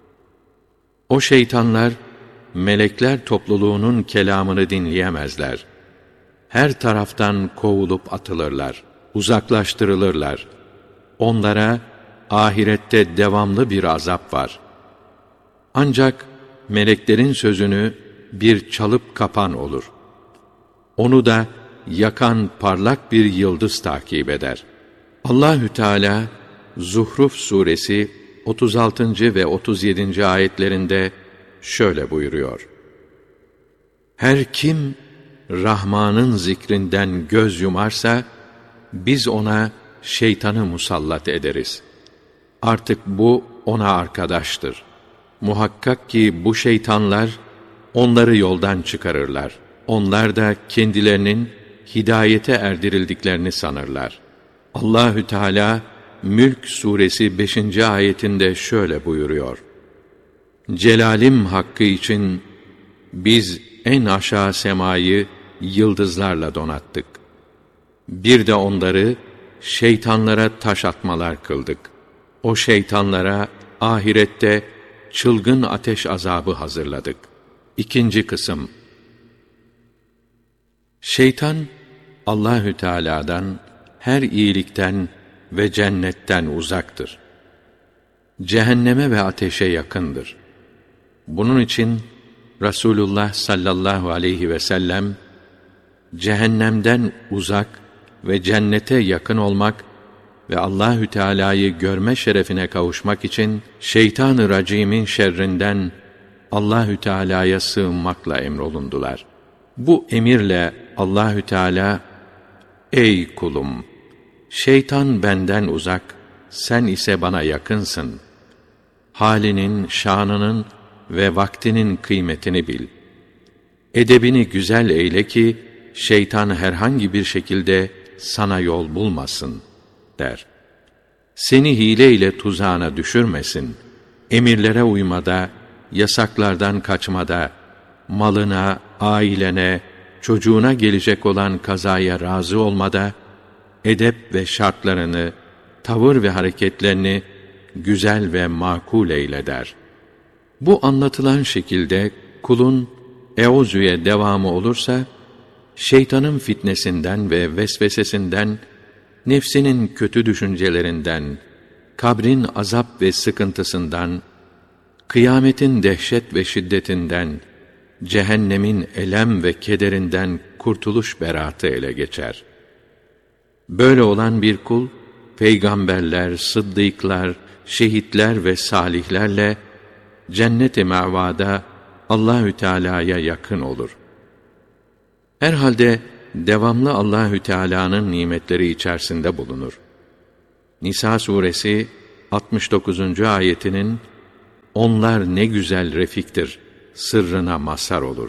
O şeytanlar melekler topluluğunun kelamını dinleyemezler. Her taraftan kovulup atılırlar, uzaklaştırılırlar. Onlara ahirette devamlı bir azap var. Ancak meleklerin sözünü bir çalıp kapan olur. Onu da yakan parlak bir yıldız takip eder. Allahü Teala Zuhruf suresi otuz altıncı ve otuz yedinci ayetlerinde şöyle buyuruyor: Her kim Rahman'ın zikrinden göz yumarsa biz ona şeytanı musallat ederiz. Artık bu ona arkadaştır. Muhakkak ki bu şeytanlar onları yoldan çıkarırlar. Onlar da kendilerinin hidayete erdirildiklerini sanırlar. Allahü Teala Mülk suresi beşinci ayetinde şöyle buyuruyor: Celalim hakkı için biz en aşağı semayı yıldızlarla donattık. Bir de onları şeytanlara taş atmalar kıldık. O şeytanlara ahirette çılgın ateş azabı hazırladık. İkinci kısım. Şeytan Allahü Teala'dan, her iyilikten ve cennetten uzaktır. Cehenneme ve ateşe yakındır. Bunun için Resulullah sallallahu aleyhi ve sellem cehennemden uzak ve cennete yakın olmak ve Allahü Teala'yı görme şerefine kavuşmak için şeytan-ı racimin şerrinden Allahü Teala'ya sığınmakla emrolundular. Bu emirle Allahü Teala, ey kulum, şeytan benden uzak, sen ise bana yakınsın. Halinin, şanının ve vaktinin kıymetini bil. Edebini güzel eyle ki şeytan herhangi bir şekilde sana yol bulmasın der. Seni hileyle tuzağına düşürmesin. Emirlere uymada, yasaklardan kaçmada, malına, ailene, çocuğuna gelecek olan kazaya razı olmada, edep ve şartlarını, tavır ve hareketlerini güzel ve makul eyle der. Bu anlatılan şekilde kulun euzüye devamı olursa, şeytanın fitnesinden ve vesvesesinden, nefsinin kötü düşüncelerinden, kabrin azap ve sıkıntısından, kıyametin dehşet ve şiddetinden, cehennemin elem ve kederinden kurtuluş beratı ele geçer. Böyle olan bir kul, peygamberler, sıddıklar, şehitler ve salihlerle cennet-i mevada Allahü Teala'ya yakın olur. Herhalde devamlı Allahü Teala'nın nimetleri içerisinde bulunur. Nisa suresi altmış dokuzuncu ayetinin "Onlar ne güzel refiktir" sırrına mazhar olur.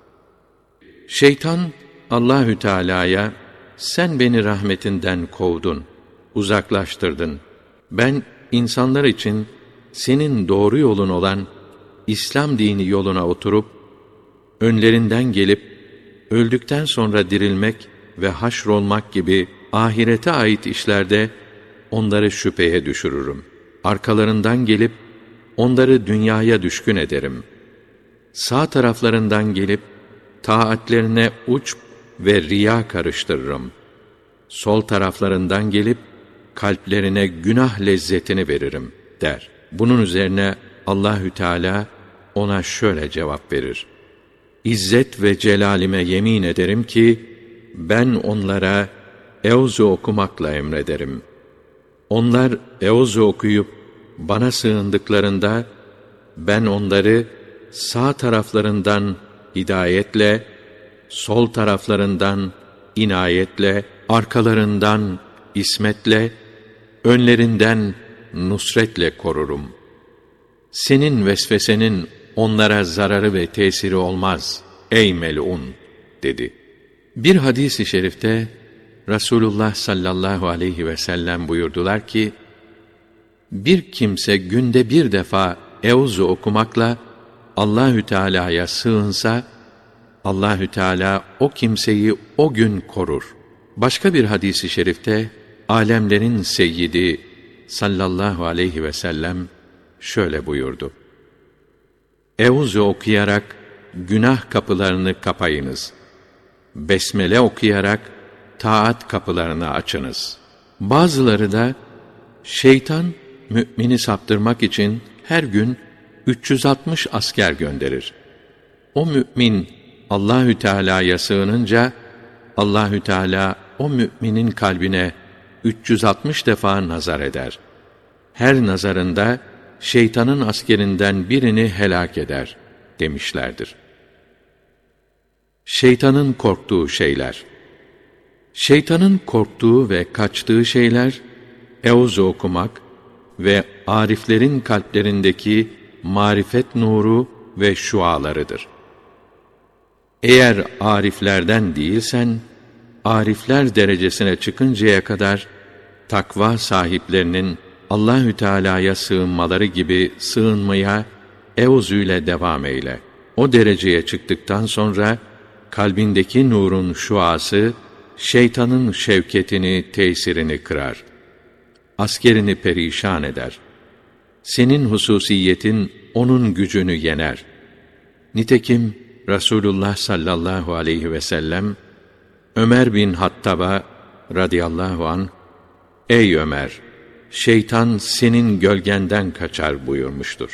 Şeytan Allahü Teala'ya "Sen beni rahmetinden kovdun, uzaklaştırdın. Ben insanlar için senin doğru yolun olan İslam dini yoluna oturup önlerinden gelip öldükten sonra dirilmek ve haşrolmak gibi ahirete ait işlerde onları şüpheye düşürürüm. Arkalarından gelip onları dünyaya düşkün ederim. Sağ taraflarından gelip taatlerine uçb ve riya karıştırırım. Sol taraflarından gelip kalplerine günah lezzetini veririm" der. Bunun üzerine Allahü Teala ona şöyle cevap verir: "İzzet ve celalime yemin ederim ki ben onlara Eûzü okumakla emrederim. Onlar Eûzü okuyup bana sığındıklarında ben onları sağ taraflarından hidayetle, sol taraflarından inayetle, arkalarından ismetle, önlerinden nusretle korurum. Senin vesvesenin onlara zararı ve tesiri olmaz ey mel'un" dedi. Bir hadis-i şerifte Resulullah sallallahu aleyhi ve sellem buyurdular ki, bir kimse günde bir defa Eûzü okumakla Allahü Teala'ya sığınsa, Allahü Teala o kimseyi o gün korur. Başka bir hadis-i şerifte alemlerin seyyidi sallallahu aleyhi ve sellem şöyle buyurdu: Eûzü okuyarak günah kapılarını kapayınız. Besmele okuyarak taat kapılarını açınız. Bazıları da şeytan mümini saptırmak için her gün üç yüz altmış asker gönderir. O mümin Allahü Teala'ya sığınınca Allahü Teala o müminin kalbine üç yüz altmış defa nazar eder. Her nazarında şeytanın askerinden birini helak eder demişlerdir. Şeytanın korktuğu şeyler. Şeytanın korktuğu ve kaçtığı şeyler Eûzü okumak ve ariflerin kalplerindeki marifet nuru ve şualarıdır. Eğer ariflerden değilsen, arifler derecesine çıkıncaya kadar takva sahiplerinin Allahü Teala'ya sığınmaları gibi sığınmaya Eûzü ile devam eyle. O dereceye çıktıktan sonra kalbindeki nurun şuası şeytanın şevketini, tesirini kırar. Askerini perişan eder. Senin hususiyetin onun gücünü yener. Nitekim Resulullah sallallahu aleyhi ve sellem Ömer bin Hattab'a radıyallahu anh, "Ey Ömer, şeytan senin gölgenden kaçar" buyurmuştur.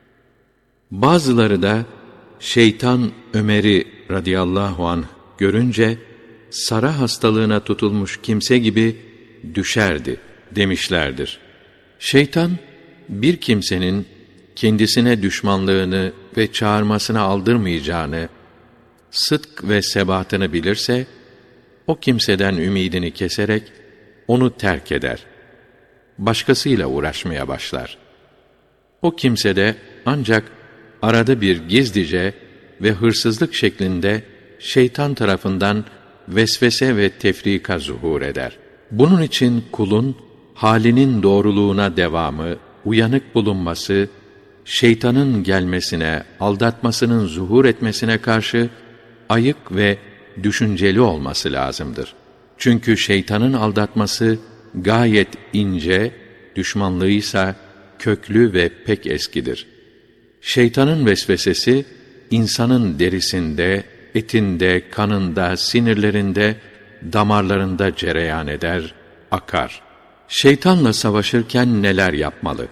Bazıları da şeytan Ömer'i radıyallahu anh görünce sara hastalığına tutulmuş kimse gibi düşerdi demişlerdir. Şeytan bir kimsenin kendisine düşmanlığını ve çağırmasına aldırmayacağını, sıdk ve sebatını bilirse, o kimseden ümidini keserek onu terk eder. Başkasıyla uğraşmaya başlar. O kimse de ancak arada bir gizlice ve hırsızlık şeklinde şeytan tarafından vesvese ve tefrika zuhur eder. Bunun için kulun halinin doğruluğuna devamı, uyanık bulunması, şeytanın gelmesine, aldatmasının zuhur etmesine karşı ayık ve düşünceli olması lazımdır. Çünkü şeytanın aldatması gayet ince, düşmanlığıysa köklü ve pek eskidir. Şeytanın vesvesesi insanın derisinde, etinde, kanında, sinirlerinde, damarlarında cereyan eder, akar. Şeytanla savaşırken neler yapmalı?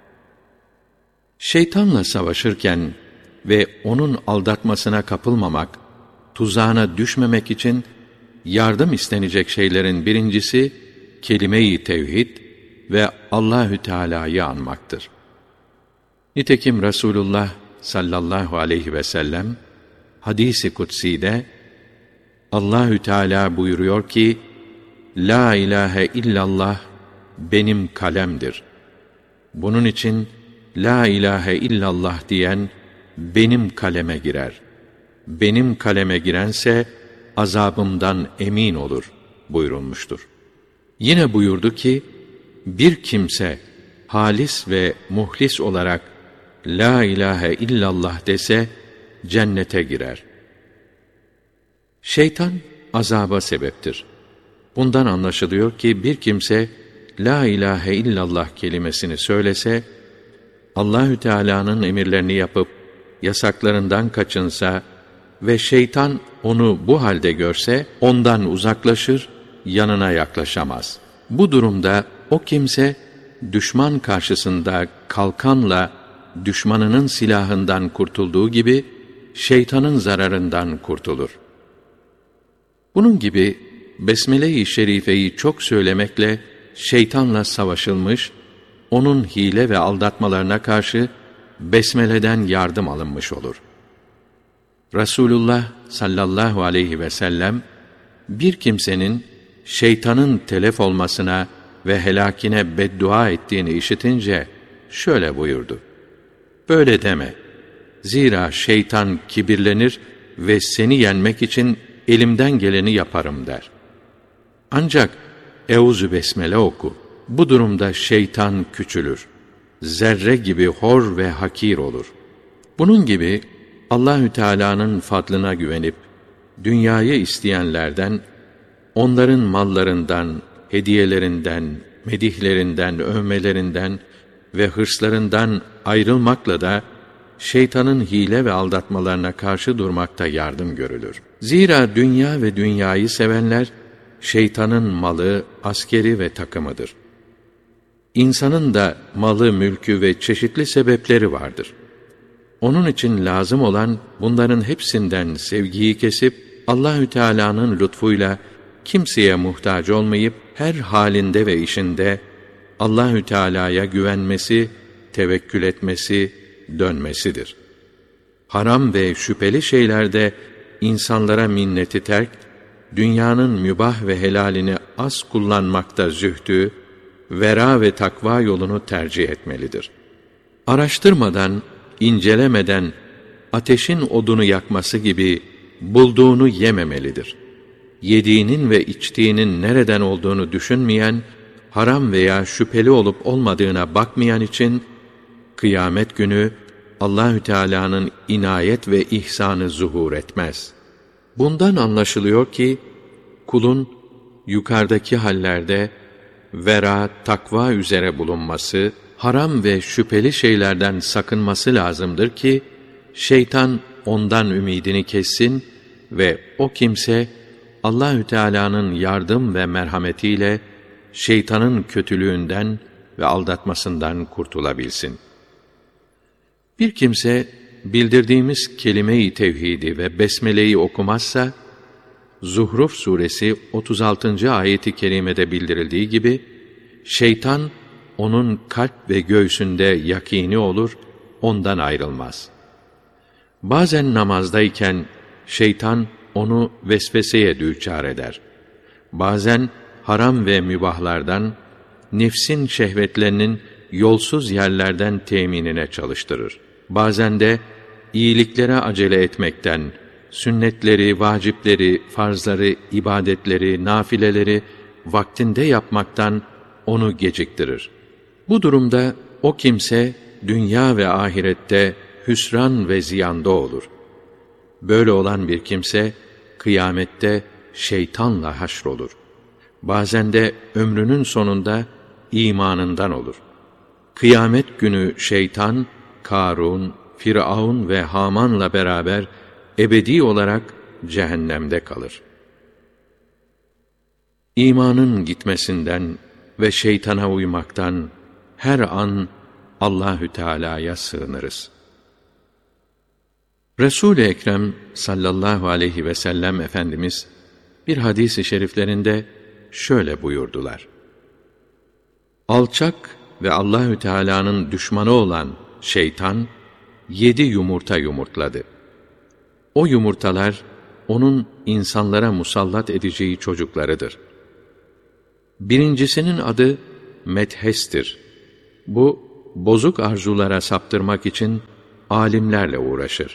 Şeytanla savaşırken ve onun aldatmasına kapılmamak, tuzağına düşmemek için yardım istenecek şeylerin birincisi kelime-i tevhid ve Allahü Teala'yı anmaktır. Nitekim Resulullah sallallahu aleyhi ve sellem hadis-i kutsi'de Allahü Teala buyuruyor ki, La ilahe illallah benim kalemdir. Bunun için La ilahe illallah diyen benim kaleme girer. Benim kaleme girense azabımdan emin olur buyurulmuştur. Yine buyurdu ki, bir kimse halis ve muhlis olarak La ilahe illallah dese cennete girer. Şeytan azaba sebeptir. Bundan anlaşılıyor ki bir kimse La ilahe illallah kelimesini söylese, Allahü Teala'nın emirlerini yapıp yasaklarından kaçınsa ve şeytan onu bu halde görse ondan uzaklaşır, yanına yaklaşamaz. Bu durumda o kimse düşman karşısında kalkanla düşmanının silahından kurtulduğu gibi şeytanın zararından kurtulur. Bunun gibi Besmele-i Şerife'yi çok söylemekle şeytanla savaşılmış, onun hile ve aldatmalarına karşı Besmele'den yardım alınmış olur. Resulullah sallallahu aleyhi ve sellem bir kimsenin şeytanın telef olmasına ve helakine beddua ettiğini işitince şöyle buyurdu: Böyle deme. Zira şeytan kibirlenir ve seni yenmek için elimden geleni yaparım der. Ancak Eûzü Besmele oku. Bu durumda şeytan küçülür. Zerre gibi hor ve hakir olur. Bunun gibi Allahü Teala'nın fadlına güvenip dünyayı isteyenlerden, onların mallarından, hediyelerinden, medihlerinden, övmelerinden ve hırslarından ayrılmakla da şeytanın hile ve aldatmalarına karşı durmakta yardım görülür. Zira dünya ve dünyayı sevenler şeytanın malı, askeri ve takımıdır. İnsanın da malı, mülkü ve çeşitli sebepleri vardır. Onun için lazım olan bunların hepsinden sevgiyi kesip Allahü Teala'nın lütfuyla kimseye muhtaç olmayıp her halinde ve işinde Allahü Teala'ya güvenmesi, tevekkül etmesi, dönmesidir. Haram ve şüpheli şeylerde insanlara minneti terk, dünyanın mübah ve helalini az kullanmakta zühdü, vera ve takva yolunu tercih etmelidir. Araştırmadan, incelemeden ateşin odunu yakması gibi bulduğunu yememelidir. Yediğinin ve içtiğinin nereden olduğunu düşünmeyen, haram veya şüpheli olup olmadığına bakmayan için kıyamet günü Allahü Teala'nın inayet ve ihsanı zuhur etmez. Bundan anlaşılıyor ki kulun yukarıdaki hallerde vera, takva üzere bulunması, haram ve şüpheli şeylerden sakınması lazımdır ki şeytan ondan ümidini kessin ve o kimse Allahü Teala'nın yardım ve merhametiyle şeytanın kötülüğünden ve aldatmasından kurtulabilsin. Bir kimse bildirdiğimiz kelime-i tevhidi ve besmeleyi okumazsa, Zuhruf suresi otuz altıncı ayeti kerimede bildirildiği gibi, şeytan onun kalp ve göğsünde yakini olur, ondan ayrılmaz. Bazen namazdayken şeytan onu vesveseye düçar eder. Bazen haram ve mübahlardan, nefsin şehvetlerinin yolsuz yerlerden teminine çalıştırır. Bazen de iyiliklere acele etmekten, sünnetleri, vacipleri, farzları, ibadetleri, nafileleri vaktinde yapmaktan onu geciktirir. Bu durumda o kimse dünya ve ahirette hüsran ve ziyanda olur. Böyle olan bir kimse kıyamette şeytanla haşrolur. Bazen de ömrünün sonunda imanından olur. Kıyamet günü şeytan, Karun, Firavun ve Haman'la beraber ebedi olarak cehennemde kalır. İmanın gitmesinden ve şeytana uymaktan her an Allahü Teala'ya sığınırız. Resul-i Ekrem sallallahu aleyhi ve sellem Efendimiz bir hadis-i şeriflerinde şöyle buyurdular: Alçak ve Allahü Teala'nın düşmanı olan şeytan yedi yumurta yumurtladı. O yumurtalar onun insanlara musallat edeceği çocuklarıdır. Birincisinin adı methestir. Bu, bozuk arzulara saptırmak için alimlerle uğraşır.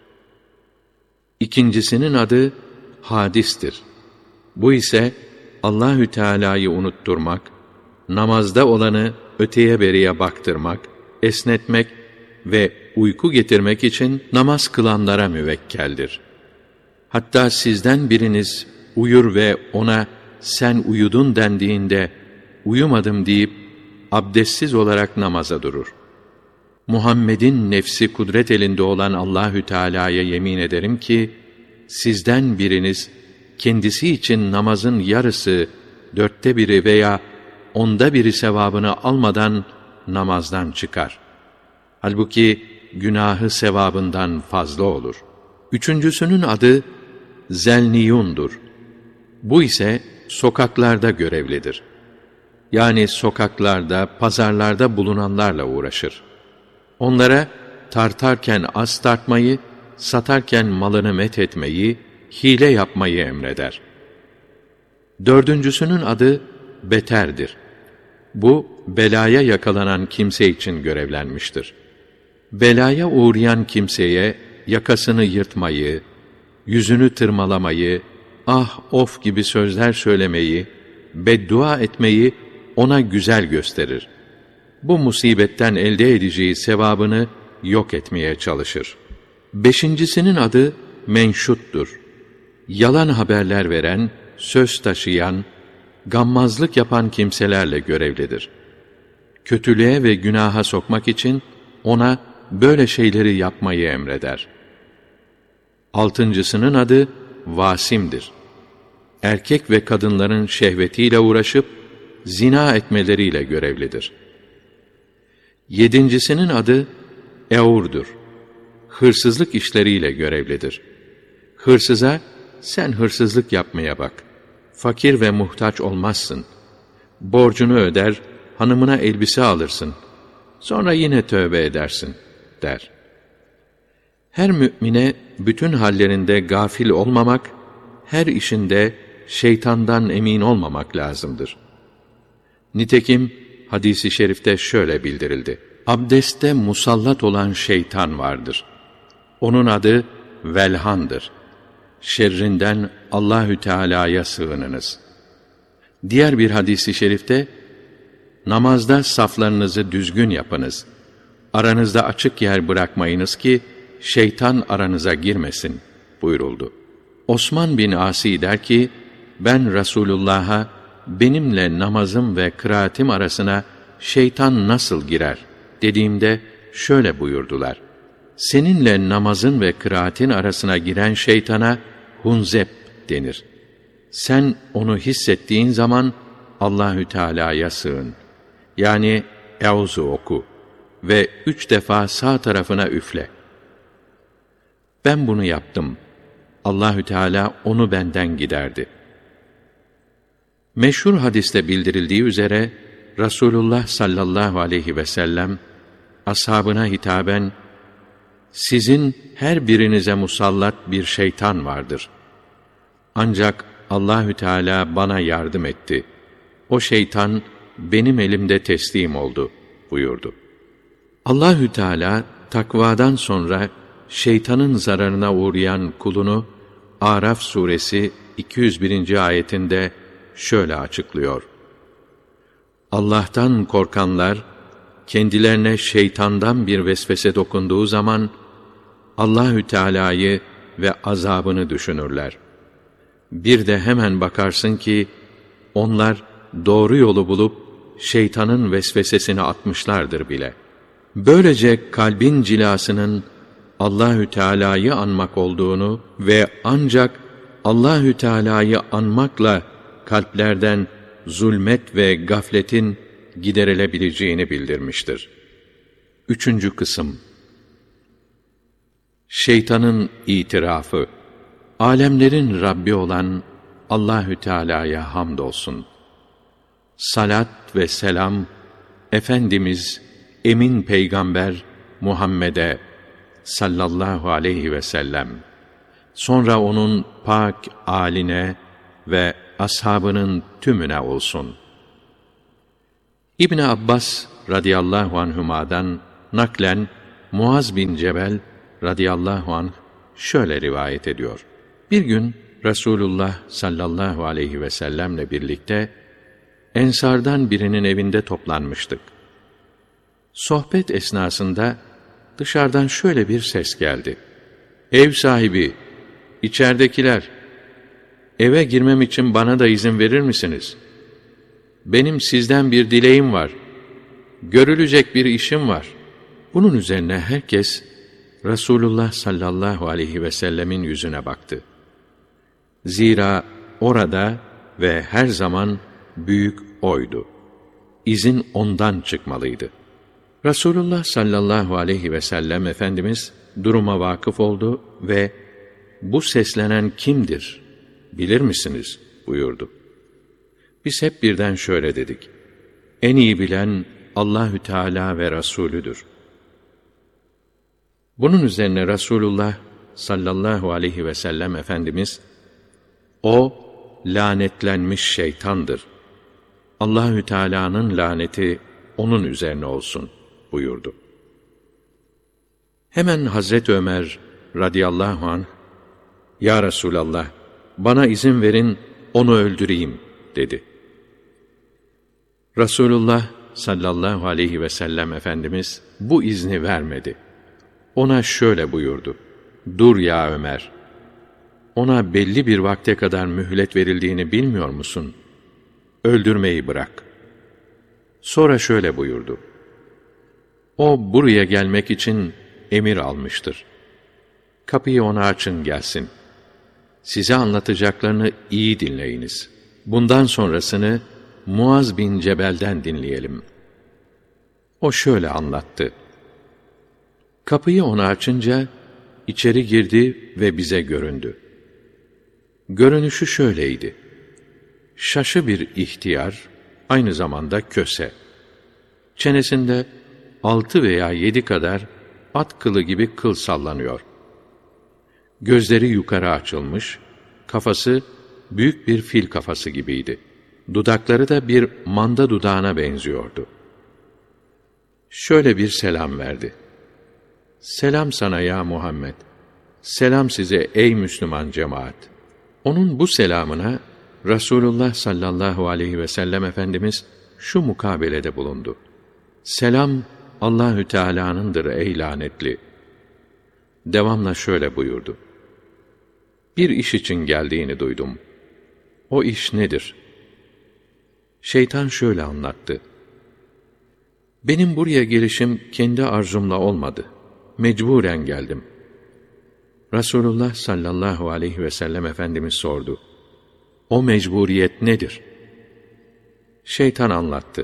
İkincisinin adı hadistir. Bu ise Allahü Teala'yı unutturmak, namazda olanı öteye beriye baktırmak, esnetmek ve uyku getirmek için namaz kılanlara müvekkeldir. Hatta sizden biriniz uyur ve ona sen uyudun dendiğinde uyumadım deyip abdestsiz olarak namaza durur. Muhammed'in nefsi kudret elinde olan Allahü Teala'ya yemin ederim ki sizden biriniz kendisi için namazın yarısı, dörtte biri veya onda biri sevabını almadan namazdan çıkar. Halbuki günahı sevabından fazla olur. Üçüncüsünün adı Zelniyundur. Bu ise sokaklarda görevlidir. Yani sokaklarda, pazarlarda bulunanlarla uğraşır. Onlara tartarken az tartmayı, satarken malını met etmeyi, hile yapmayı emreder. Dördüncüsünün adı Beter'dir. Bu, belaya yakalanan kimse için görevlenmiştir. Belaya uğrayan kimseye yakasını yırtmayı, yüzünü tırmalamayı, ah of gibi sözler söylemeyi, beddua etmeyi ona güzel gösterir. Bu musibetten elde edeceği sevabını yok etmeye çalışır. Beşincisinin adı menşuttur. Yalan haberler veren, söz taşıyan, gammazlık yapan kimselerle görevlidir. Kötülüğe ve günaha sokmak için ona böyle şeyleri yapmayı emreder. Altıncısının adı vasimdir. Erkek ve kadınların şehvetiyle uğraşıp zina etmeleriyle görevlidir. Yedincisinin adı Eur'dur. Hırsızlık işleriyle görevlidir. Hırsıza, sen hırsızlık yapmaya bak. Fakir ve muhtaç olmazsın. Borcunu öder, hanımına elbise alırsın. Sonra yine tövbe edersin, der. Her mümine bütün hallerinde gafil olmamak, her işinde şeytandan emin olmamak lazımdır. Nitekim hadis-i şerifte şöyle bildirildi. Abdeste musallat olan şeytan vardır. Onun adı Velhan'dır. Şerrinden Allahü Teala'ya sığınınız. Diğer bir hadis-i şerifte, namazda saflarınızı düzgün yapınız. Aranızda açık yer bırakmayınız ki, şeytan aranıza girmesin buyuruldu. Osman bin Asi der ki, ben Resulullah'a benimle namazım ve kıraatim arasına şeytan nasıl girer dediğimde şöyle buyurdular. Seninle namazın ve kıraatin arasına giren şeytana hunzep denir. Sen onu hissettiğin zaman Allahü Teala'ya sığın. Yani Euzu oku ve üç defa sağ tarafına üfle. Ben bunu yaptım. Allahü Teala onu benden giderdi. Meşhur hadiste bildirildiği üzere Resulullah sallallahu aleyhi ve sellem ashabına hitaben, sizin her birinize musallat bir şeytan vardır. Ancak Allahü Teala bana yardım etti. O şeytan benim elimde teslim oldu buyurdu. Allahü Teala takvadan sonra şeytanın zararına uğrayan kulunu Araf suresi iki yüz birinci ayetinde şöyle açıklıyor. Allah'tan korkanlar kendilerine şeytandan bir vesvese dokunduğu zaman Allahü Teala'yı ve azabını düşünürler. Bir de hemen bakarsın ki onlar doğru yolu bulup şeytanın vesvesesini atmışlardır bile. Böylece kalbin cilasının Allahü Teala'yı anmak olduğunu ve ancak Allahü Teala'yı anmakla kalplerden zulmet ve gafletin giderilebileceğini bildirmiştir. Üçüncü kısım. Şeytanın itirafı. Alemlerin Rabbi olan Allahü Teala'ya hamdolsun. Salat ve selam Efendimiz emin peygamber Muhammed'e sallallahu aleyhi ve sellem, Sonra onun pak âline ve ashabının tümüne olsun. İbn Abbas radıyallahu anhuma'dan naklen Muaz bin Cebel radıyallahu anh şöyle rivayet ediyor. Bir gün Resulullah sallallahu aleyhi ve sellemle birlikte Ensardan birinin evinde toplanmıştık. Sohbet esnasında dışarıdan şöyle bir ses geldi. Ev sahibi, içeridekiler, eve girmem için bana da izin verir misiniz? Benim sizden bir dileğim var. Görülecek bir işim var. Bunun üzerine herkes Resulullah sallallahu aleyhi ve sellemin yüzüne baktı. Zira orada ve her zaman büyük oydu. İzin ondan çıkmalıydı. Resulullah sallallahu aleyhi ve sellem Efendimiz duruma vakıf oldu ve bu seslenen kimdir, bilir misiniz buyurdu. Biz hep birden şöyle dedik. En iyi bilen Allahü Teala ve Resulüdür. Bunun üzerine Resulullah sallallahu aleyhi ve sellem Efendimiz, o lanetlenmiş şeytandır. Allahü Teala'nın laneti onun üzerine olsun buyurdu. Hemen Hazreti Ömer radıyallahu anh, Ya Resulallah, bana izin verin, onu öldüreyim dedi. Resulullah sallallahu aleyhi ve sellem Efendimiz bu izni vermedi. Ona şöyle buyurdu. Dur ya Ömer, ona belli bir vakte kadar mühlet verildiğini bilmiyor musun? Öldürmeyi bırak. Sonra şöyle buyurdu. O buraya gelmek için emir almıştır. Kapıyı ona açın gelsin. Size anlatacaklarını iyi dinleyiniz. Bundan sonrasını Muaz bin Cebel'den dinleyelim. O şöyle anlattı. Kapıyı ona açınca içeri girdi ve bize göründü. Görünüşü şöyleydi. Şaşı bir ihtiyar, aynı zamanda köse. Çenesinde altı veya yedi kadar at kılı gibi kıl sallanıyor. Gözleri yukarı açılmış, kafası büyük bir fil kafası gibiydi. Dudakları da bir manda dudağına benziyordu. Şöyle bir selam verdi. Selam sana ya Muhammed. Selam size ey Müslüman cemaat. Onun bu selamına Resulullah sallallahu aleyhi ve sellem Efendimiz şu mukabelede bulundu. Selam Allahü Teala'nındır ey lanetli. Devamla şöyle buyurdu. Bir iş için geldiğini duydum. O iş nedir? Şeytan şöyle anlattı. Benim buraya gelişim kendi arzumla olmadı. Mecburen geldim. Resulullah sallallahu aleyhi ve sellem Efendimiz sordu. O mecburiyet nedir? Şeytan anlattı.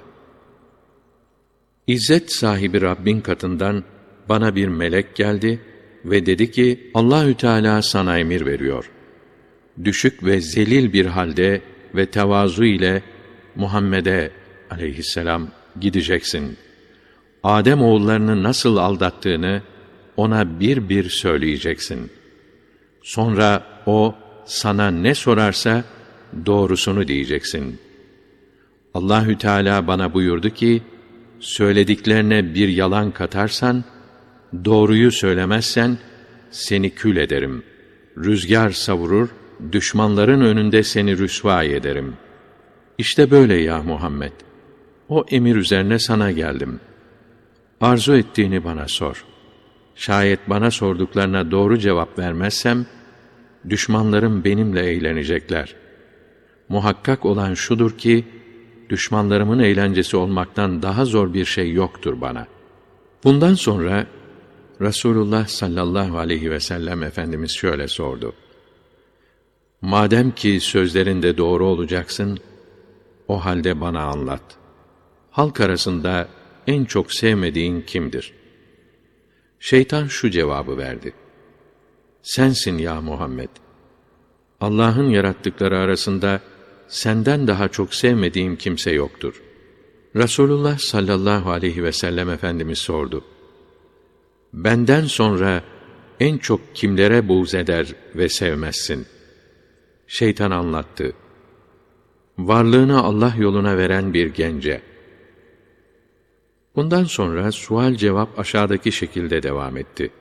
İzzet sahibi Rabbin katından bana bir melek geldi ve dedi ki, Allahü Teala sana emir veriyor. Düşük ve zelil bir halde ve tevazu ile Muhammed'e aleyhisselam gideceksin. Adem oğullarını nasıl aldattığını ona bir bir söyleyeceksin. Sonra o sana ne sorarsa doğrusunu diyeceksin. Allahü Teala bana buyurdu ki, söylediklerine bir yalan katarsan, doğruyu söylemezsen seni kül ederim. Rüzgar savurur, düşmanların önünde seni rüsva ederim. İşte böyle ya Muhammed. O emir üzerine sana geldim. Arzu ettiğini bana sor. Şayet bana sorduklarına doğru cevap vermezsem, düşmanlarım benimle eğlenecekler. Muhakkak olan şudur ki, düşmanlarımın eğlencesi olmaktan daha zor bir şey yoktur bana. Bundan sonra Resulullah sallallahu aleyhi ve sellem Efendimiz şöyle sordu. Madem ki sözlerinde doğru olacaksın, o halde bana anlat. Halk arasında en çok sevmediğin kimdir? Şeytan şu cevabı verdi. Sensin ya Muhammed. Allah'ın yarattıkları arasında senden daha çok sevmediğim kimse yoktur. Resulullah sallallahu aleyhi ve sellem Efendimiz sordu. Benden sonra en çok kimlere buğz eder ve sevmezsin? Şeytan anlattı. Varlığını Allah yoluna veren bir gence. Bundan sonra sual cevap aşağıdaki şekilde devam etti.